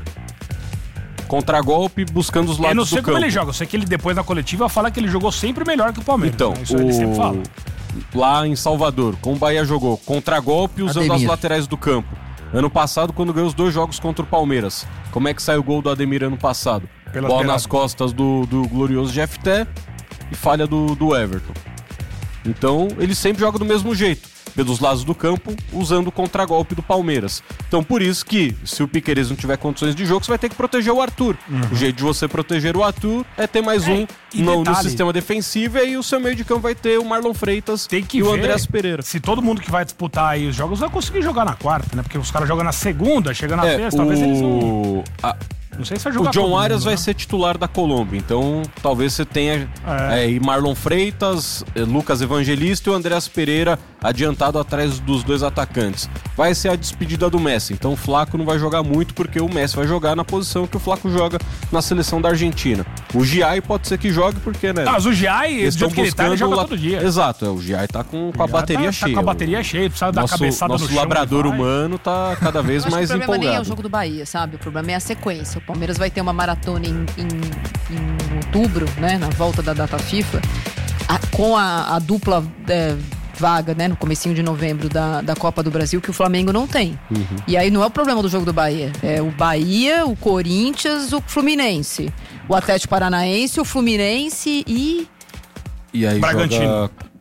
Contragolpe, buscando os lados Eu não do sei como campo. ele joga. Eu sei que ele depois na coletiva fala que ele jogou sempre melhor que o Palmeiras. Então, né? Isso ele sempre fala. o... lá em Salvador, como o Bahia jogou, contragolpe usando Ademir. as laterais do campo. Ano passado, quando ganhou os dois jogos contra o Palmeiras, como é que saiu o gol do Ademir ano passado? Pelas Bola beiradas. nas costas do, do glorioso Jefté e falha do, do Everton. Então, ele sempre joga do mesmo jeito, pelos lados do campo, usando o contragolpe do Palmeiras. Então, por isso que, se o Piquerez não tiver condições de jogo, você vai ter que proteger o Arthur. O jeito de você proteger o Arthur é ter mais um e no, no detalhe- sistema defensivo, e aí o seu meio de campo vai ter o Marlon Freitas Tem que e o ver Andrés Pereira. se todo mundo que vai disputar aí os jogos vai conseguir jogar na quarta, né? Porque os caras jogam na segunda, chega na É, sexta, talvez eles não... o... a- Não sei se vai jogar O John todo Arias mundo, vai né? ser titular da Colômbia, então talvez você tenha É. é, e Marlon Freitas, eh, Lucas Evangelista e o Andrés Pereira adiantado atrás dos dois atacantes. Vai ser a despedida do Messi, então o Flaco não vai jogar muito porque o Messi vai jogar na posição que o Flaco joga na seleção da Argentina. O Giai pode ser que jogue porque, né? Ah, mas o Giai, do eles jeito estão que ele tá, ele buscando joga la- todo dia. Exato, é, o Giai tá com, com a Já bateria tá, cheia. Tá com a bateria cheia, precisa dar nosso, cabeçada nosso no chão. labrador e vai. humano tá cada vez Eu acho mais que o problema nem é o empolgado. jogo do Bahia, sabe? O problema é a sequência. O Palmeiras vai ter uma maratona em, em- em outubro, né? Na volta da data FIFA, a- com a, a dupla é, vaga, né? No comecinho de novembro da, da Copa do Brasil, que o Flamengo não tem. Uhum. E aí não é o problema do jogo do Bahia. É o Bahia, o Corinthians, o Fluminense. O Atlético Paranaense, o Fluminense e... E aí Bragantino. joga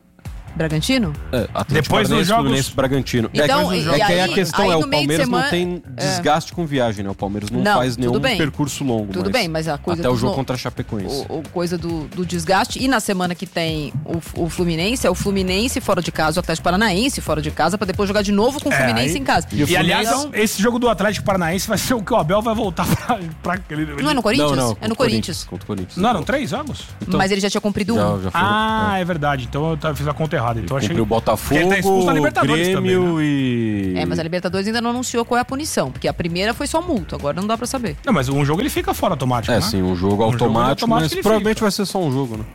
Bragantino? É, Atlético Depois Paranaense, dos jogos- Fluminense, Bragantino. Então, é, e- que, é que aí a aí- questão aí é, no o meio de Palmeiras não semana- tem é. desgaste com viagem, né? O Palmeiras não, Não, faz nenhum tudo bem. percurso longo. Tudo bem, mas a coisa Até o dos jogo no- contra a Chapecoense. O, o coisa do, do desgaste. E na semana que tem o, o Fluminense, é o Fluminense fora de casa, o Atlético Paranaense fora de casa, pra depois jogar de novo com o É, Fluminense aí- em casa. E, aliás, Então, esse jogo do Atlético Paranaense vai ser o que o Abel vai voltar pra, pra aquele. Não é no Corinthians? Não, não, é no contra o Corinthians. Contra o Corinthians. Não eram três jogos? Mas ele já tinha cumprido Já, um. já foram, Ah, é verdade. Então eu tava- fiz a conta errada. Então eu achei Cumpriu o Porque ele tá expulso Botafogo, da Libertadores Grêmio também, né? e... É, mas a Libertadores ainda não anunciou qual é a punição, porque a primeira foi só multa, agora não dá pra saber. Não, mas um jogo ele fica fora automático, É, né? sim, um jogo Um jogo automático, mas automático ele provavelmente fica. vai ser só um jogo, né?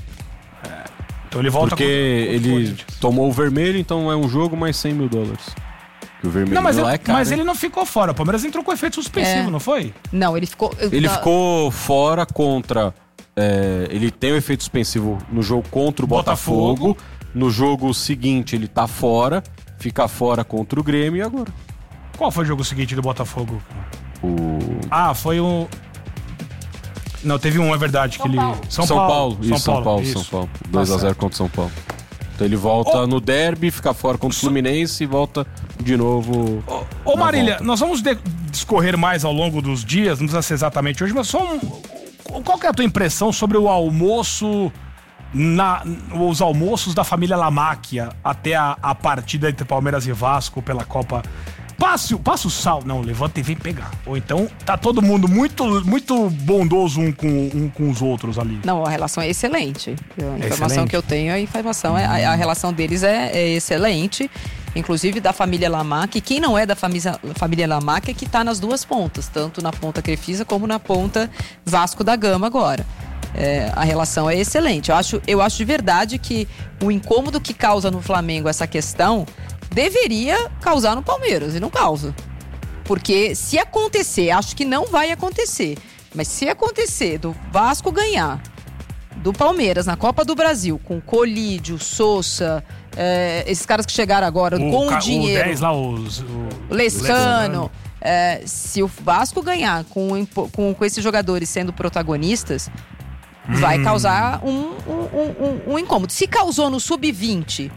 Então ele volta Porque com- ele tomou o vermelho, então é um jogo mais cem mil dólares. Que o vermelho Não, mas, lá ele, é caro, mas hein? ele não ficou fora. O Palmeiras entrou com efeito suspensivo, É. não foi? Não, ele ficou. Ele tá- ficou fora contra... é, ele tem o efeito suspensivo no jogo contra o Botafogo. Botafogo. No jogo seguinte ele tá fora. Fica fora contra o Grêmio e agora? Qual foi o jogo seguinte do Botafogo? O... Ah, foi o... Não, teve um, é verdade, que ele... São, Paulo. Isso, São Paulo, isso. São Paulo. dois a zero contra São Paulo. Então ele volta no derby, fica fora contra o Fluminense e volta de novo. Ô na Marília, volta. nós vamos de- discorrer mais ao longo dos dias, não precisa ser exatamente hoje, mas só um... Qual que é a tua impressão sobre o almoço... Na, os almoços da família Lamáquia até a, a partida entre Palmeiras e Vasco pela Copa. Passe, o- passe o sal. Não, levanta e vem pegar. Ou então tá todo mundo muito, muito bondoso um com, um com os outros ali. Não, a relação é excelente. A informação excelente? que eu tenho, a informação é a, a relação deles é, é excelente. Inclusive da família Lamarck. Quem não é da família, família Lamarck é que tá nas duas pontas, tanto na ponta Crefisa como na ponta Vasco da Gama agora. É, a relação é excelente. Eu acho, eu acho de verdade que o incômodo que causa no Flamengo essa questão deveria causar no Palmeiras e não causa. Porque se acontecer, acho que não vai acontecer, mas se acontecer do Vasco ganhar do Palmeiras na Copa do Brasil com Colídio, Sousa, é, esses caras que chegaram agora com ca- o dinheiro, O dez lá, os... O, o Lescano, é, se o Vasco ganhar com, impo- com, com esses jogadores sendo protagonistas, vai Hum. causar um, um, um, um- um incômodo. Se causou no sub vinte,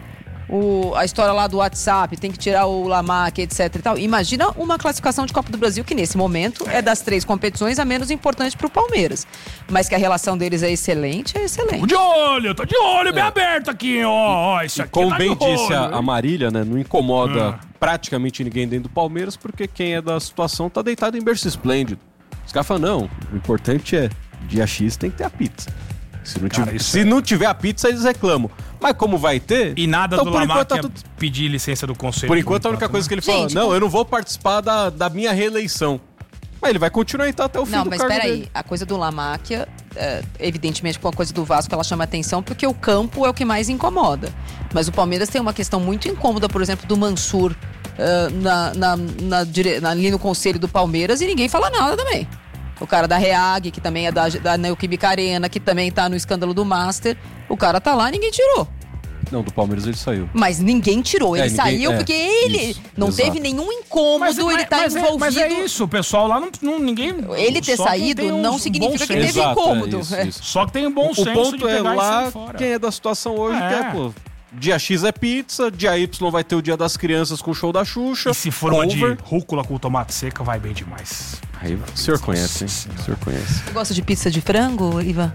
o, a história lá do WhatsApp, tem que tirar o Lamarck, etc e tal. Imagina uma classificação de Copa do Brasil que nesse momento é das três competições a menos importante pro Palmeiras. Mas que a relação deles é excelente, é excelente. Tô de olho, tô de olho, bem aberto aqui, ó, ó, isso aqui Como tá bem de olho, disse a, hein? a Marília, né? Não incomoda Ah. praticamente ninguém dentro do Palmeiras, porque quem é da situação tá deitado em berço esplêndido. Os caras falam, não, o importante é, dia X tem que ter a pizza. Se não, Cara, tiver, isso se é- não tiver a pizza, eles reclamam. Mas como vai ter... E nada então, do por Lamarck enquanto, é tá tudo... pedir licença do conselho. Por enquanto, a única coisa que ele fala, Gente, não, como- eu não vou participar da, da minha reeleição. Mas ele vai continuar então até o fim Não, do mas cargo peraí, dele. a coisa do Lamáquia, é, evidentemente com a coisa do Vasco ela chama atenção porque o campo é o que mais incomoda. Mas o Palmeiras tem uma questão muito incômoda, por exemplo, do Mansur é, na, na, na dire- na- ali no conselho do Palmeiras e ninguém fala nada também. O cara da Reag, que também é da, da Neoquímica Arena, que também tá no escândalo do Master, o cara tá lá e ninguém tirou. Não, do Palmeiras ele saiu. Mas ninguém tirou, ele É, ninguém- saiu é, porque ele isso, não exato. teve nenhum incômodo, ele tá mas envolvido. É, mas é isso, o pessoal lá não, não ninguém... Ele ter só quem saído tem não uns significa bom que teve senso. Exato, incômodo. é isso, É. isso. Só que tem um bom O senso ponto de é pegar e lá sair fora. quem é da situação hoje, É. que é, pô, dia X é pizza, dia Y vai ter o dia das crianças com o show da Xuxa. E se for uma de over. rúcula com tomate seca, vai bem demais. Aí o senhor conhece, hein? O senhor conhece. Você gosta de pizza de frango, Ivan?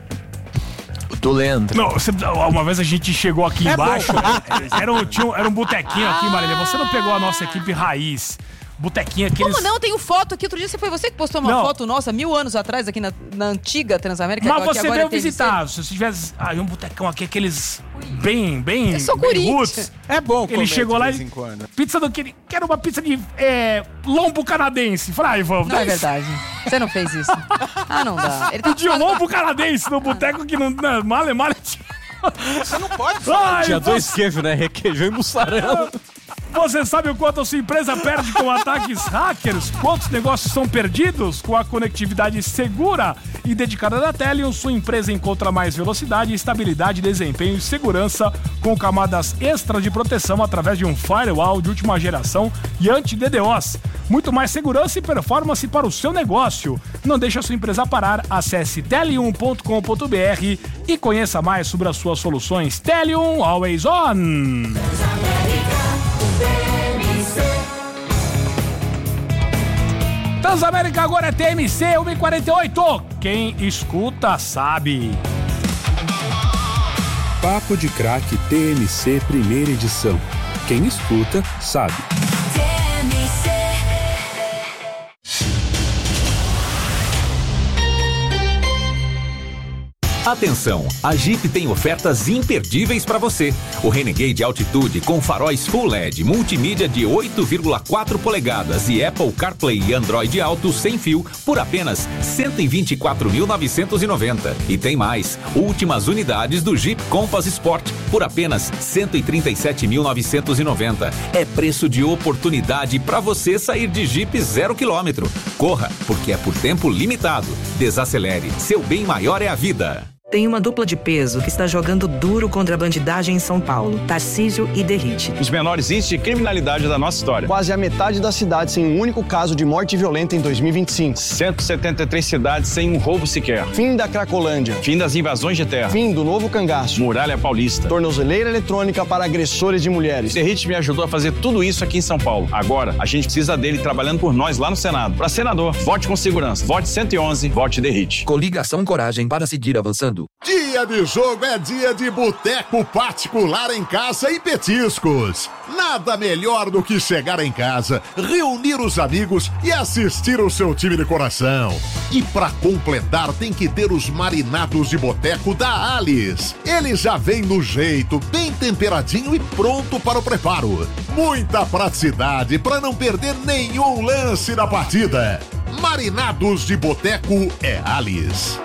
Do Leandro. Não, você- uma vez a gente chegou aqui É embaixo, bom. era, um, tinha um, era um botequinho aqui, Marília. Você não pegou a nossa equipe raiz. Botequinho aqui. Como não? Tenho foto aqui. Outro dia você foi você que postou uma Não. foto nossa, mil anos atrás, aqui na, na antiga Transamérica. Mas que você agora veio é T M C. visitar. Se você tivesse. Ah, um botecão aqui, aqueles. Bem, bem. Eu sou bem Corinthians. roots. É bom Ele comer chegou de lá vez e. em quando. Pizza do que. Quero uma pizza de é, lombo canadense. Falei, ah, Ivan, Não é verdade. Você não fez isso. Ah, não dá. Ele tá Pediu lombo canadense no boteco que não. não male, male. Você não pode Ai, Tinha você- dois queijos, né? Requeijão e mussarela. Você sabe o quanto a sua empresa perde com ataques hackers? Quantos negócios são perdidos? Com a conectividade segura e dedicada da Teleon, sua empresa encontra mais velocidade, estabilidade, desempenho e segurança com camadas extras de proteção através de um firewall de última geração e anti-D DDoS. Muito mais segurança e performance para o seu negócio. Não deixe a sua empresa parar. Acesse tele um ponto com ponto b r e conheça mais sobre as suas soluções. Tele um, always on! Transamérica agora é T M C uma e quarenta e oito. Quem escuta sabe. Papo de Craque T M C primeira edição. Quem escuta sabe. Atenção, a Jeep tem ofertas imperdíveis para você. O Renegade Altitude com faróis Full L E D, multimídia de oito vírgula quatro polegadas e Apple CarPlay e Android Auto sem fio por apenas cento e vinte e quatro mil novecentos e noventa. E tem mais, últimas unidades do Jeep Compass Sport por apenas cento e trinta e sete mil novecentos e noventa. É preço de oportunidade para você sair de Jeep zero quilômetro. Corra, porque é por tempo limitado. Desacelere, seu bem maior é a vida. Tem uma dupla de peso que está jogando duro contra a bandidagem em São Paulo, Tarcísio e Derrite. Os menores índices de criminalidade da nossa história. Quase a metade da cidade sem um único caso de morte violenta em dois mil e vinte e cinco. cento e setenta e três cidades sem um roubo sequer. Fim da Cracolândia. Fim das invasões de terra. Fim do novo cangaço. Muralha Paulista. Tornozeleira eletrônica para agressores de mulheres. Derrite me ajudou a fazer tudo isso aqui em São Paulo. Agora, a gente precisa dele trabalhando por nós lá no Senado. Para senador, vote com segurança. Vote cento e onze, vote Derrite. Coligação Coragem para seguir avançando. Dia de jogo é dia de boteco particular em casa e petiscos. Nada melhor do que chegar em casa, reunir os amigos e assistir o seu time de coração. E pra completar tem que ter os marinados de boteco da Alice. Ele já vem no jeito, bem temperadinho e pronto para o preparo. Muita praticidade para não perder nenhum lance da partida. Marinados de boteco é Alice.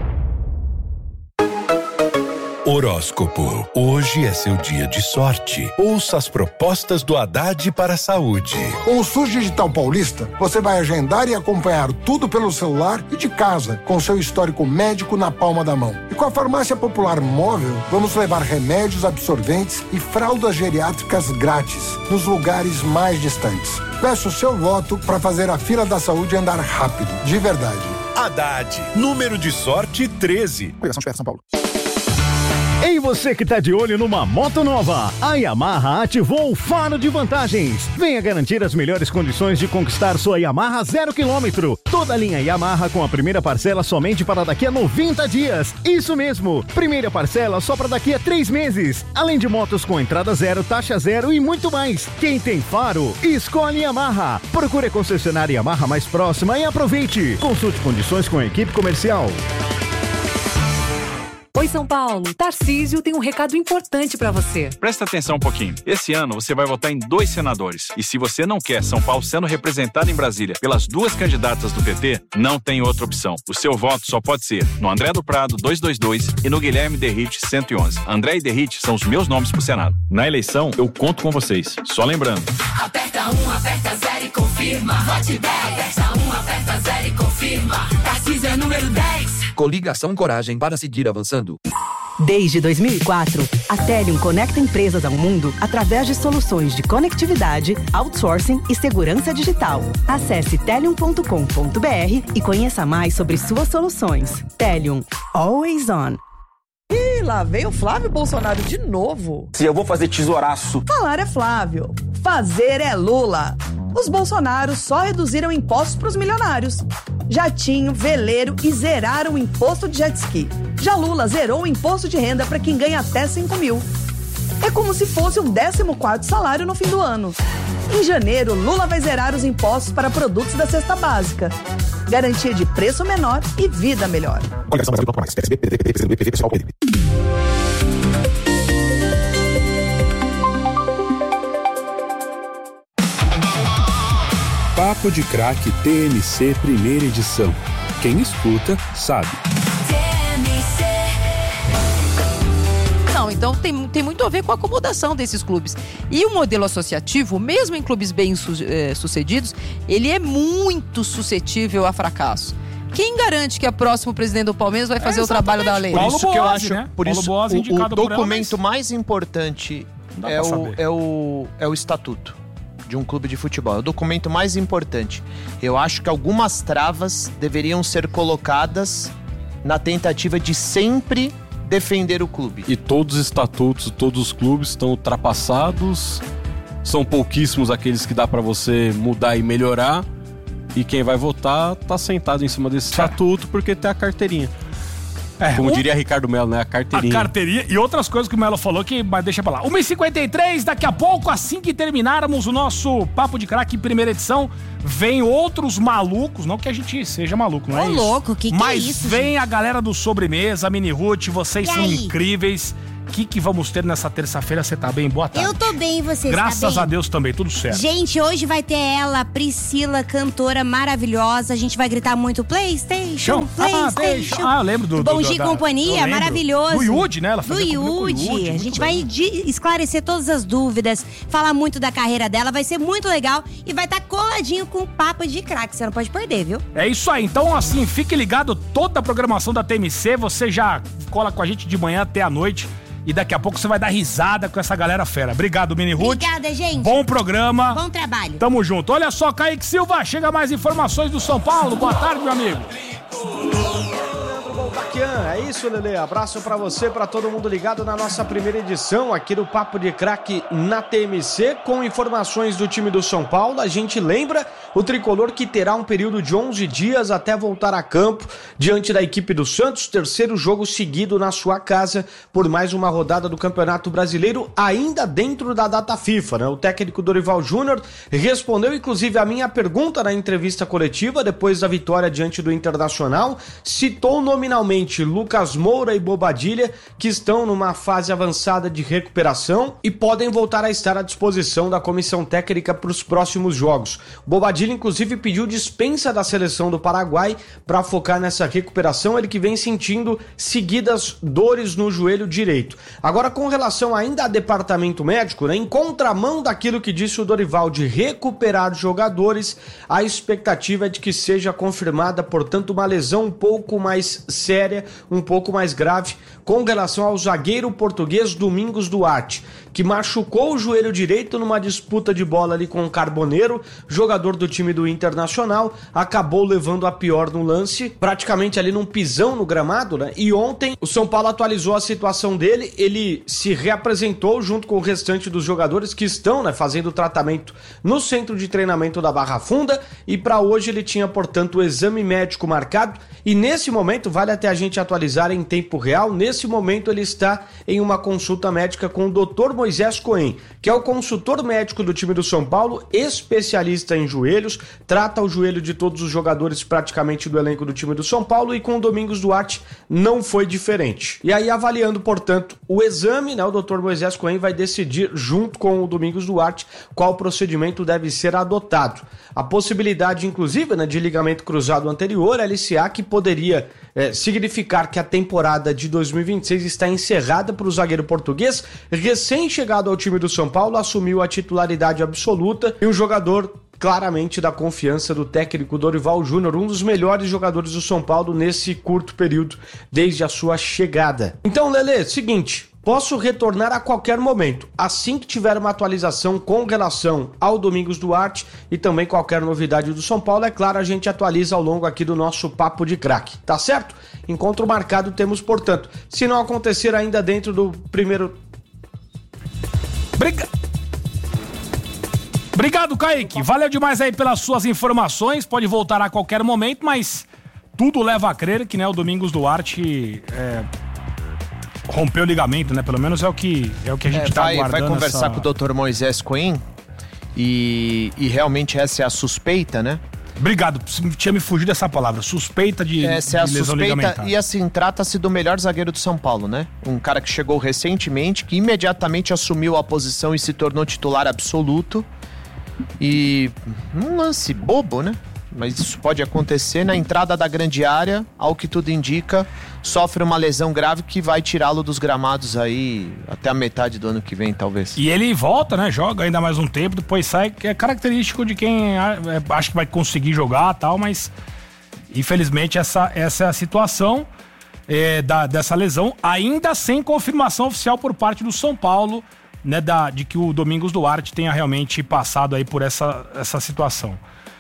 Horóscopo. Hoje é seu dia de sorte. Ouça as propostas do Haddad para a saúde. Com o SUS Digital Paulista, você vai agendar e acompanhar tudo pelo celular e de casa, com seu histórico médico na palma da mão. E com a Farmácia Popular Móvel, vamos levar remédios, absorventes e fraldas geriátricas grátis nos lugares mais distantes. Peço o seu voto para fazer a fila da saúde andar rápido, de verdade. Haddad, número de sorte treze. Coligação São Paulo. Ei, você que tá de olho numa moto nova, a Yamaha ativou o Faro de Vantagens. Venha garantir as melhores condições de conquistar sua Yamaha zero quilômetro. Toda a linha Yamaha com a primeira parcela somente para daqui a noventa dias. Isso mesmo, primeira parcela só para daqui a três meses. Além de motos com entrada zero, taxa zero e muito mais. Quem tem Faro, escolhe Yamaha. Procure a concessionária Yamaha mais próxima e aproveite. Consulte condições com a equipe comercial. Oi, São Paulo. Tarcísio tem um recado importante pra você. Presta atenção um pouquinho. Esse ano você vai votar em dois senadores. E se você não quer São Paulo sendo representado em Brasília pelas duas candidatas do P T, não tem outra opção. O seu voto só pode ser no André do Prado duzentos e vinte e dois e no Guilherme Derrite cento e onze. André e Derrite são os meus nomes pro Senado. Na eleição, eu conto com vocês. Só lembrando. Aperta um, aperta zero e confirma. Vote dez. Aperta um, aperta zero e confirma. Tarcísio é número dez. Coligação Coragem para seguir avançando. Desde dois mil e quatro, a Telium conecta empresas ao mundo através de soluções de conectividade, outsourcing e segurança digital. Acesse telium ponto com ponto b r e conheça mais sobre suas soluções. Telium, always on. Ih, lá veio o Flávio Bolsonaro de novo. Se eu vou fazer tesouraço. Falar é Flávio, fazer é Lula. Os Bolsonaros só reduziram impostos para os milionários. Jatinho, veleiro e zeraram o imposto de jet ski. Já Lula zerou o imposto de renda para quem ganha até cinco mil. É como se fosse um décimo quarto salário no fim do ano. Em janeiro, Lula vai zerar os impostos para produtos da cesta básica. Garantia de preço menor e vida melhor. Coligação Brasil mais. P S B, P D T, P C do B, P D T, pessoal, P D T. Papo de Craque T M C primeira edição. Quem escuta sabe. Não, então tem, tem muito a ver com a acomodação desses clubes. E o modelo associativo, mesmo em clubes bem su, é, sucedidos, ele é muito suscetível a fracasso. Quem garante que o próximo presidente do Palmeiras vai fazer é o trabalho da lei? Por isso Paulo que eu Boazzi, acho, né? por Paulo isso Boazzi, o, indicado o por ela, documento mas... mais importante é o, é, o, é o estatuto de um clube de futebol. É o documento mais importante. Eu acho que algumas travas deveriam ser colocadas na tentativa de sempre defender o clube. E todos os estatutos de todos os clubes estão ultrapassados, são pouquíssimos aqueles que dá pra você mudar e melhorar, e quem vai votar tá sentado em cima desse estatuto porque tem a carteirinha. É, Como um... diria Ricardo Melo, né? A carteirinha. A carteirinha e outras coisas que o Melo falou que mas deixa pra lá. uma e cinquenta e três, daqui a pouco, assim que terminarmos o nosso Papo de Craque primeira edição, vem outros malucos, não que a gente seja maluco, não é Ô, isso? louco, que que Mas é isso, vem gente? a galera do Sobremesa, a Mini Ruth, vocês E são aí? incríveis. O que, que vamos ter nessa terça-feira? Você tá bem? Boa tarde. Eu tô bem, você Graças tá bem? a Deus também, tudo certo. Gente, hoje vai ter ela, Priscila, cantora maravilhosa. A gente vai gritar muito PlayStation, Ah, PlayStation. Ah, eu lembro do... Bom do, Dia e da- Companhia, eu lembro. maravilhoso. Do Yudi, né? Ela Do fazia comigo com o Yudi. Yudi, A muito gente bem. vai de- esclarecer todas as dúvidas, falar muito da carreira dela. Vai ser muito legal e vai estar coladinho com o Papo de Craque. Você não pode perder, viu? É isso aí, então assim, fique ligado, toda a programação da T M C, você já cola com a gente de manhã até a noite e daqui a pouco você vai dar risada com essa galera fera. Obrigado, Mini Ruth. Obrigada, gente. Bom programa. Bom trabalho. Tamo junto. Olha só, Kaique Silva, chega mais informações do São Paulo. Boa tarde, meu amigo. É isso, Lelê. Abraço pra você, pra todo mundo ligado na nossa primeira edição aqui do Papo de Craque na T M C, com informações do time do São Paulo. A gente lembra o tricolor que terá um período de onze dias até voltar a campo diante da equipe do Santos, terceiro jogo seguido na sua casa por mais uma rodada do Campeonato Brasileiro, ainda dentro da data FIFA, né? O técnico Dorival Júnior respondeu inclusive a minha pergunta na entrevista coletiva depois da vitória diante do Internacional, citou nominalmente Lucas Moura e Bobadilha, que estão numa fase avançada de recuperação e podem voltar a estar à disposição da comissão técnica para os próximos jogos. Bobadilha, inclusive, pediu dispensa da seleção do Paraguai para focar nessa recuperação, ele que vem sentindo seguidas dores no joelho direito. Agora, com relação ainda a departamento médico, né, em contramão daquilo que disse o Dorival de recuperar jogadores, a expectativa é de que seja confirmada, portanto, uma lesão um pouco mais séria, um pouco mais grave, com relação ao zagueiro português Domingos Duarte, que machucou o joelho direito numa disputa de bola ali com o Carboneiro, jogador do time do Internacional, acabou levando a pior no lance, praticamente ali num pisão no gramado, né? E ontem o São Paulo atualizou a situação dele, ele se reapresentou junto com o restante dos jogadores que estão, né, fazendo tratamento no centro de treinamento da Barra Funda, e para hoje ele tinha, portanto, o exame médico marcado, e nesse momento, vale até a gente atualizar em tempo real, nesse momento ele está em uma consulta médica com o doutor Moisés Cohen, que é o consultor médico do time do São Paulo, especialista em joelhos, trata o joelho de todos os jogadores praticamente do elenco do time do São Paulo, e com o Domingos Duarte não foi diferente. E aí, avaliando, portanto, o exame, né, o doutor Moisés Cohen vai decidir, junto com o Domingos Duarte, qual procedimento deve ser adotado. A possibilidade, inclusive, né, de ligamento cruzado anterior, L C A, que poderia é, significar que a temporada de dois mil e vinte e seis está encerrada para o zagueiro português, recém-chegado ao time do São Paulo, assumiu a titularidade absoluta, e um jogador claramente da confiança do técnico Dorival Júnior, um dos melhores jogadores do São Paulo nesse curto período, desde a sua chegada. Então, Lelê, seguinte, posso retornar a qualquer momento, assim que tiver uma atualização com relação ao Domingos Duarte e também qualquer novidade do São Paulo, é claro, a gente atualiza ao longo aqui do nosso Papo de Craque, tá certo? Encontro marcado temos, portanto, se não acontecer ainda dentro do primeiro... Briga... Obrigado, Kaique. Valeu demais aí pelas suas informações. Pode voltar a qualquer momento, mas tudo leva a crer que, né, o Domingos Duarte é, rompeu o ligamento, né? Pelo menos é o que, é o que a gente é, tá vai, aguardando. Vai conversar essa... com o doutor Moisés Cohen e, e realmente essa é a suspeita, né? Obrigado, tinha me fugido dessa palavra, suspeita de, essa é de a lesão suspeita, ligamentar. e assim, trata-se do melhor zagueiro do São Paulo, né? Um cara que chegou recentemente, que imediatamente assumiu a posição e se tornou titular absoluto. E um lance bobo, né? Mas isso pode acontecer na entrada da grande área, ao que tudo indica, sofre uma lesão grave que vai tirá-lo dos gramados aí até a metade do ano que vem, talvez. E ele volta, né? Joga ainda mais um tempo, depois sai, que é característico de quem acha que vai conseguir jogar e tal, mas infelizmente essa, essa é a situação é, da, dessa lesão, ainda sem confirmação oficial por parte do São Paulo né, da, de que o Domingos Duarte tenha realmente passado aí por essa, essa situação.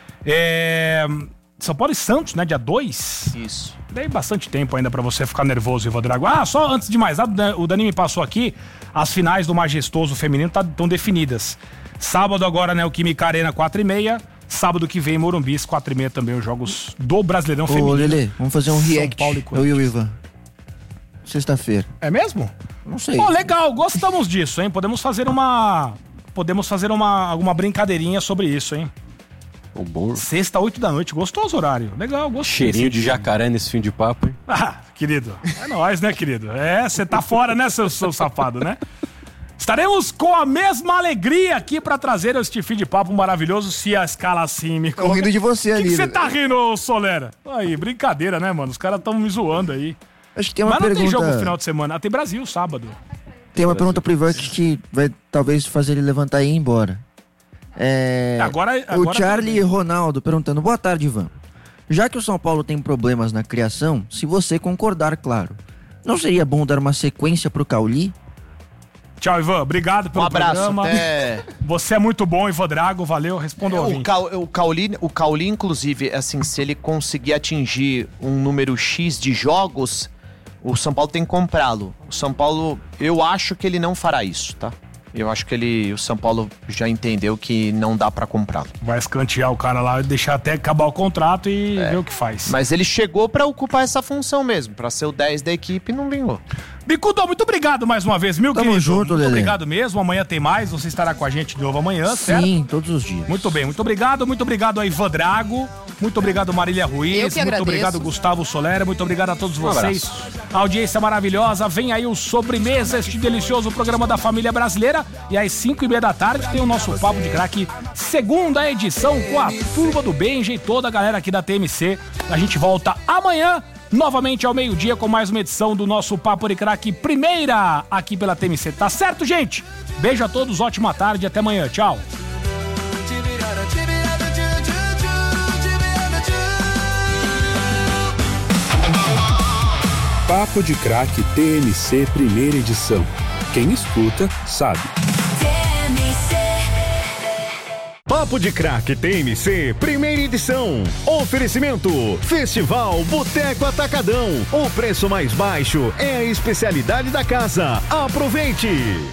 É, São Paulo e Santos, né, dia dois? Isso. Tem bastante tempo ainda pra você ficar nervoso, Ivan Drago. Ah, só antes de mais nada, o Dani me passou aqui, as finais do Majestoso Feminino estão definidas. Sábado agora, né, o Química Arena quatro e meia. Sábado que vem, Morumbi, quatro e meia também, os jogos do Brasileirão Ô, Feminino. Ô, Lelê, vamos fazer um react, São Paulo e eu e o Ivan. Sexta-feira. É mesmo? Não sei. Pô, legal, gostamos disso, hein? Podemos fazer uma... Podemos fazer uma, alguma brincadeirinha sobre isso, hein? O bom. Sexta, oito da noite, gostoso horário. Legal, gostei. Cheirinho de jacaré nesse fim de papo, hein? Ah, querido, é nóis, né, querido? É, você tá fora, né, seu, seu safado, né? Estaremos com a mesma alegria aqui pra trazer este fim de papo maravilhoso, se a escala assim me... Tô rindo de você ali. O que você tá rindo, Solera? Aí, brincadeira, né, mano? Os caras tão me zoando aí. Acho que tem uma Mas não pergunta... tem jogo no final de semana. Ah, tem Brasil, sábado. Tem uma pergunta pro Ivan que vai talvez fazer ele levantar e ir embora. É... Agora, agora o Charlie Ronaldo perguntando, boa tarde, Ivan. Já que o São Paulo tem problemas na criação, se você concordar, claro, não seria bom dar uma sequência pro Cauli? Tchau, Ivan. Obrigado pelo Um abraço, programa. até- Você é muito bom, Ivan Drago. Valeu. Responda ao É, o, ouvinte. Cal, o, Cauli, o Cauli, inclusive, assim, se ele conseguir atingir um número X de jogos, o São Paulo tem que comprá-lo. O São Paulo, eu acho que ele não fará isso, tá? Eu acho que ele, o São Paulo já entendeu que não dá pra comprá-lo. Vai escantear o cara lá, deixar até acabar o contrato e ver o que faz. Mas ele chegou pra ocupar essa função mesmo, pra ser o dez da equipe e não vingou. Bicudo, muito obrigado mais uma vez, meu Tamo querido. junto, muito Lelê. obrigado mesmo. Amanhã tem mais. Você estará com a gente de novo amanhã, certo? Sim, todos os dias. Muito bem, muito obrigado. Muito obrigado a Ivan Drago. Muito obrigado, Marília Ruiz. Eu que Muito agradeço. obrigado, Gustavo Solera. Muito obrigado a todos Um vocês. A audiência maravilhosa. Vem aí o Sobremesa, este delicioso programa da família brasileira. E às cinco e meia da tarde tem o nosso Papo de Craque, segunda edição, com a turma do Benja e toda a galera aqui da T M C. A gente volta amanhã, novamente ao meio-dia, com mais uma edição do nosso Papo de Craque, primeira aqui pela T M C. Tá certo, gente? Beijo a todos, ótima tarde, até amanhã. Tchau. Papo de Craque T M C Primeira Edição. Quem escuta, sabe. Papo de Craque T M C, primeira edição. Oferecimento: Festival Boteco Atacadão. O preço mais baixo é a especialidade da casa. Aproveite!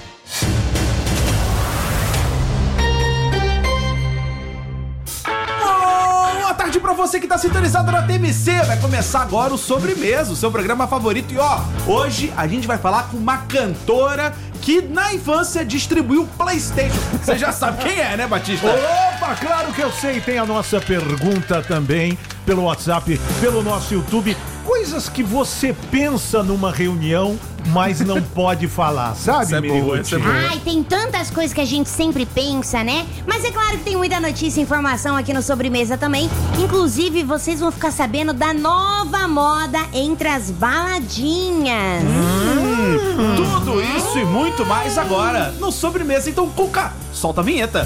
Boa tarde pra você que tá sintonizado na T M C. Vai começar agora o Sobremesa, o seu programa favorito. E ó, hoje a gente vai falar com uma cantora que na infância distribuiu PlayStation. Você já sabe quem é, né, Batista? Opa, claro que eu sei. Tem a nossa pergunta também pelo WhatsApp, pelo nosso YouTube. Coisas que você pensa numa reunião, mas não pode falar, sabe, Isso é boa, Miriam? isso é boa. Ai, tem tantas coisas que a gente sempre pensa, né? Mas é claro que tem muita notícia e informação aqui no Sobremesa também. Inclusive, vocês vão ficar sabendo da nova moda entre as baladinhas. Hum, tudo isso e muito mais agora no Sobremesa. Então, Cuca, solta a vinheta.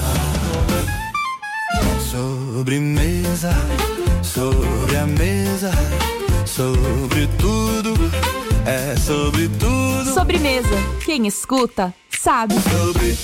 Sobremesa, sobre a mesa, sobre tudo, é sobre tudo. Sobremesa. Quem escuta, sabe. Sobre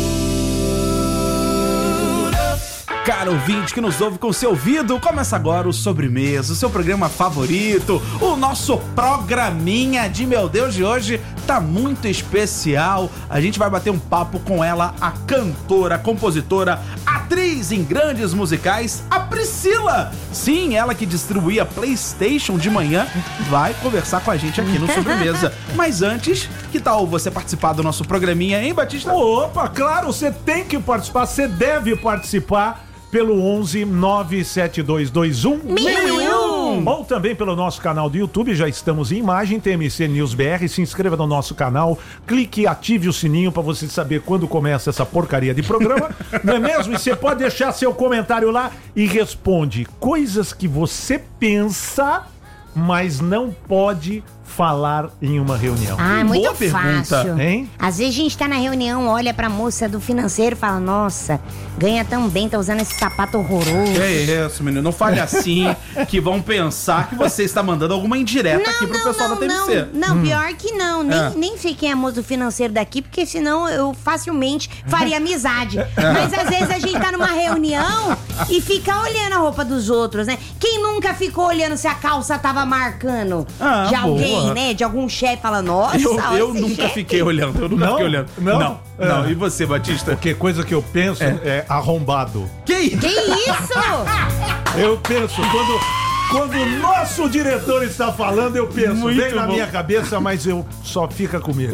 Cara ouvinte que nos ouve com seu ouvido, começa agora o Sobremesa, o seu programa favorito, o nosso programinha de meu Deus de hoje tá muito especial. A gente vai bater um papo com ela, a cantora, compositora, atriz em grandes musicais, a Priscila. Sim, ela que distribuía PlayStation de manhã, vai conversar com a gente aqui no Sobremesa. Mas antes, que tal você participar do nosso programinha, hein, Batista? Opa, claro, você tem que participar, você deve participar pelo onze nove sete dois dois um mil e um ou também pelo nosso canal do YouTube. Já estamos em imagem, T M C News B R. Se inscreva no nosso canal, clique e ative o sininho para você saber quando começa essa porcaria de programa, não é mesmo? E você pode deixar seu comentário lá e responde coisas que você pensa, mas não pode falar em uma reunião? Ah, muito Boa pergunta. fácil. Hein? Às vezes a gente tá na reunião, olha pra moça do financeiro e fala, nossa, ganha tão bem, tá usando esse sapato horroroso. É isso, menino. Não fale assim, que vão pensar que você está mandando alguma indireta Não, aqui pro não, pessoal não, da T V C. Não, não pior que não. Nem, É. nem sei quem é moço do financeiro daqui, porque senão eu facilmente faria amizade. Mas às vezes a gente tá numa reunião e fica olhando a roupa dos outros, né? Quem nunca ficou olhando se a calça tava marcando Ah, de alguém, boa. né? De algum chefe, fala, nossa, Eu, olha eu esse nunca chefe. fiquei olhando, eu nunca Não? fiquei olhando. Não? Não, não. É. E você, Batista? Porque coisa que eu penso é, arrombado. Que Que isso? Eu penso, quando... Quando o nosso diretor está falando, eu penso, Muito vem na bom. minha cabeça, mas eu só fica comigo.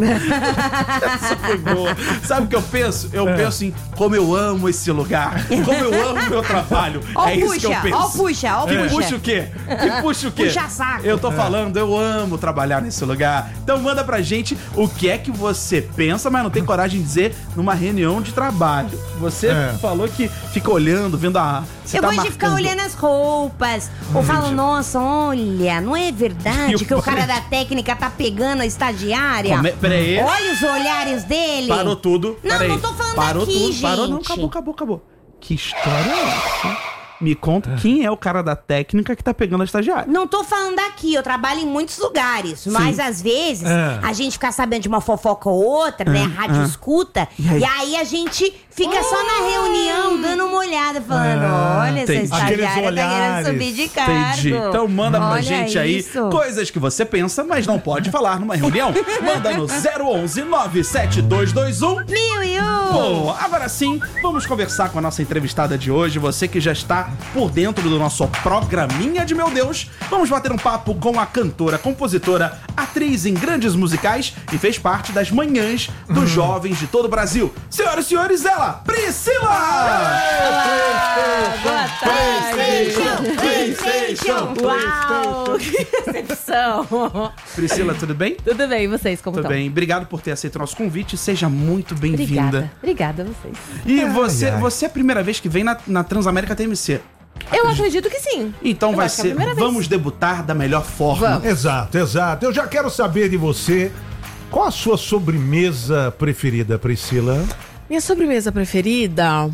Essa foi boa. Sabe o que eu penso? Eu É. penso em como eu amo esse lugar, como eu amo meu trabalho. Ó, é isso que eu puxa, penso. ó, puxa, ó, Que puxa. puxa o quê? Que puxa o quê? Puxa saco. Eu tô É. falando, eu amo trabalhar nesse lugar. Então manda pra gente o que é que você pensa, mas não tem coragem de dizer numa reunião de trabalho. Você É. falou que fica olhando, vendo a... você Eu tá gosto de ficar marcando. olhando as roupas. Ou falo, nossa, olha, não é E verdade o que o cara Fred? da técnica tá pegando a estagiária? Come- Peraí. Olha os olhares dele. Parou tudo. Não, Peraí. não tô falando Parou daqui, tudo. gente. Parou, não. Acabou, acabou, acabou. Que história é essa? Me conta quem é o cara da técnica que tá pegando a estagiária. Não tô falando daqui, eu trabalho em muitos lugares. Mas às vezes É. a gente fica sabendo de uma fofoca ou outra, né? É, Rádio é. escuta. E aí? E aí a gente fica só na reunião, dando uma olhada, falando: Ah, olha, essa entendi. estagiária Aqueles tá querendo olhares. subir de cargo. Entendi. Então manda pra Olha gente aí isso. coisas que você pensa, mas não pode falar numa reunião. Manda no zero onze nove sete dois dois um mil e um. Boa, agora sim, vamos conversar com a nossa entrevistada de hoje. Você que já está por dentro do nosso programinha de Meu Deus. Vamos bater um papo com a cantora, compositora, atriz em grandes musicais e fez parte das manhãs dos jovens de todo o Brasil. Senhoras e senhores, ela, Priscila! Boa tarde. PlayStation! Uau, que decepção. Priscila, tudo bem? Tudo bem, e vocês, como Tudo estão? bem, obrigado por ter aceito o nosso convite. Seja muito bem-vinda. Obrigada. Obrigada a vocês. E Ai, você, ai. você é a primeira vez que vem na, na Transamérica T M C. Eu acredito que sim. Então Eu vai acho que é a ser. primeira vez. Vamos debutar da melhor forma. Exato, exato. Eu já quero saber de você, qual a sua sobremesa preferida, Priscila? Minha sobremesa preferida?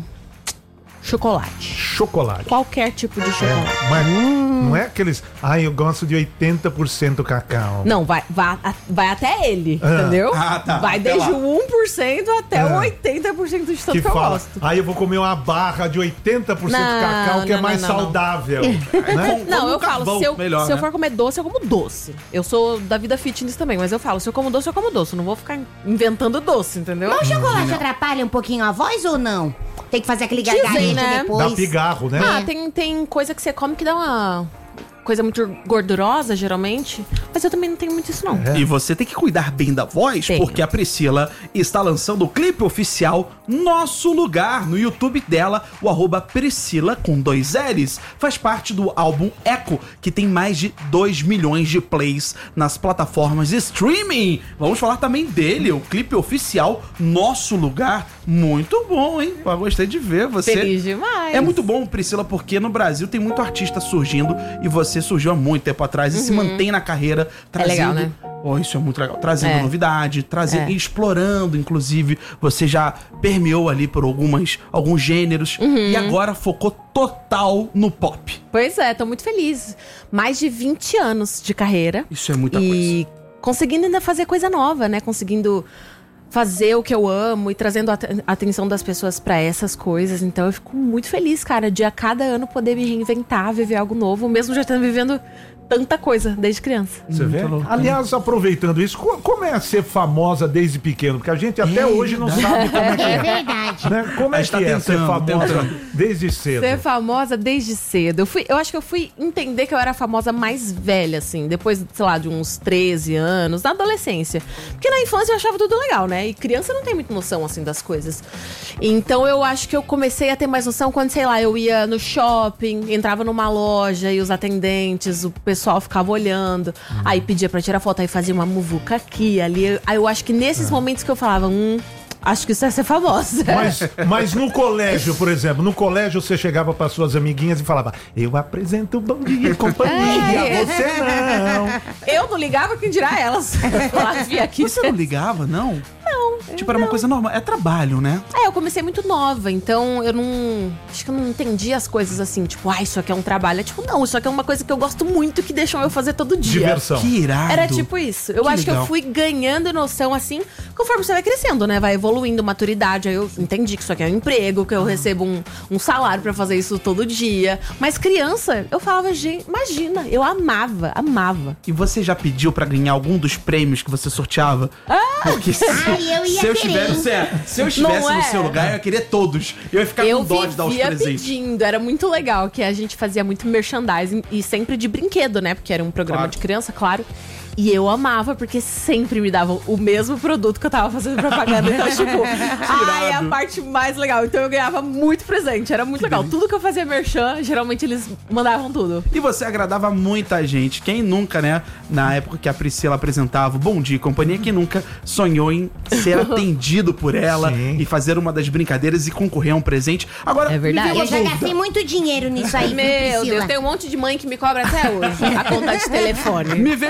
Chocolate. Chocolate. Qualquer tipo de chocolate. Mas não é aqueles. Ai, eu gosto de oitenta por cento cacau. Não, vai, vai, vai até ele, Ah. entendeu? Ah, tá. Vai Até desde lá. o um por cento até Ah. o oitenta por cento de tanto Que que eu fala, gosto. aí eu vou comer uma barra de oitenta por cento Não, cacau, que é não, mais não, não, não. saudável. né? Não, eu falo, carvão, se eu, melhor, se eu né? for comer doce, eu como doce. Eu sou da vida fitness também, mas eu falo, se eu como doce, eu como doce. Eu não vou ficar inventando doce, entendeu? Mas o chocolate atrapalha um pouquinho a voz ou não? Tem que fazer aquele Dizem, gargarejo né? depois. Dá pigarro, né? Ah, tem, tem coisa que você come que dá uma coisa muito gordurosa, geralmente. Mas eu também não tenho muito isso, não. E você tem que cuidar bem da voz, Tenho. porque a Priscila está lançando o clipe oficial Nosso Lugar no YouTube dela, o arroba Priscila com dois L's. Faz parte do álbum Echo, que tem mais de dois milhões de plays nas plataformas de streaming. Vamos falar também dele, o clipe oficial Nosso Lugar. Muito bom, hein? Eu gostei de ver você. Feliz demais. É muito bom, Priscila, porque no Brasil tem muito artista surgindo e você surgiu há muito tempo atrás e se Uhum. mantém na carreira trazendo... legal, né? Oh, isso é muito legal. Trazendo É. novidade, trazendo, É. explorando, inclusive. Você já permeou ali por algumas, alguns gêneros Uhum. e agora focou total no pop. Pois é, tô muito feliz. Mais de vinte anos de carreira. Isso é muita e conseguindo ainda fazer coisa nova, né? Conseguindo fazer o que eu amo e trazendo a at- a atenção das pessoas pra essas coisas. Então eu fico muito feliz, cara, de a cada ano poder me reinventar, viver algo novo, mesmo já estando vivendo tanta coisa desde criança. Você vê? Aliás, aproveitando isso, co- como é ser famosa desde pequeno? Porque a gente até hoje não sabe como é que é. É verdade. Né? Como A é gente que tá é ser tentando, famosa tentando. desde cedo? Ser famosa desde cedo. Eu, fui, eu acho que eu fui entender que eu era a famosa mais velha, assim, depois, sei lá, de uns treze anos, na adolescência. Porque na infância eu achava tudo legal, né? E criança não tem muita noção, assim, das coisas. Então eu acho que eu comecei a ter mais noção quando, sei lá, eu ia no shopping, entrava numa loja e os atendentes, o pessoal ficava olhando. Aí pedia pra tirar foto, aí fazia uma muvuca aqui, ali. Aí eu acho que nesses momentos que eu falava, hum, Acho que isso ia ser famosa. Mas, mas no colégio, por exemplo, no colégio você chegava para suas amiguinhas e falava: eu apresento Bom Dia e Companhia, É. você não. Eu não ligava, quem dirá elas. Falar, "Vi aqui, Você não ligava, não? Não. Tipo, era uma coisa normal. É trabalho, né? É, eu comecei muito nova, então eu não... Acho que eu não entendi as coisas assim, tipo, ah, isso aqui é um trabalho. É tipo, não, isso aqui é uma coisa que eu gosto muito, que deixam eu fazer todo dia. Diversão. Que irado. Era tipo isso. Eu Que acho que legal. eu fui ganhando noção, assim, conforme você vai crescendo, né? Vai evoluindo, maturidade. Aí eu entendi que isso aqui é um emprego, que eu recebo um, um salário pra fazer isso todo dia. Mas criança, eu falava, gente, imagina, eu amava, amava. E você já pediu pra ganhar algum dos prêmios que você sorteava? Ah! Porque se, Ai, eu ia se eu querer. estivesse, é, se eu estivesse Não no é? seu lugar, eu ia querer todos. Eu ia ficar Eu com dó de dar os vivia presentes. pedindo, era muito legal, que a gente fazia muito merchandising e sempre de brinquedo, né? Porque era um programa Claro. de criança, claro. E eu amava, porque sempre me davam o mesmo produto que eu tava fazendo propaganda. Então, tipo, ai, é a parte mais legal. Então eu ganhava muito presente, era muito legal. Tudo que eu fazia merchan, geralmente eles mandavam tudo. E você agradava muita gente. Quem nunca, né? Na época que a Priscila apresentava o Bom Dia e Companhia, quem nunca sonhou em ser atendido por ela Sim. e fazer uma das brincadeiras e concorrer a um presente. Agora, É verdade. me vê uma Eu já dúvida. gastei muito dinheiro nisso aí, viu, Meu Priscila? Deus, tem um monte de mãe que me cobra até hoje a conta de telefone. Me vê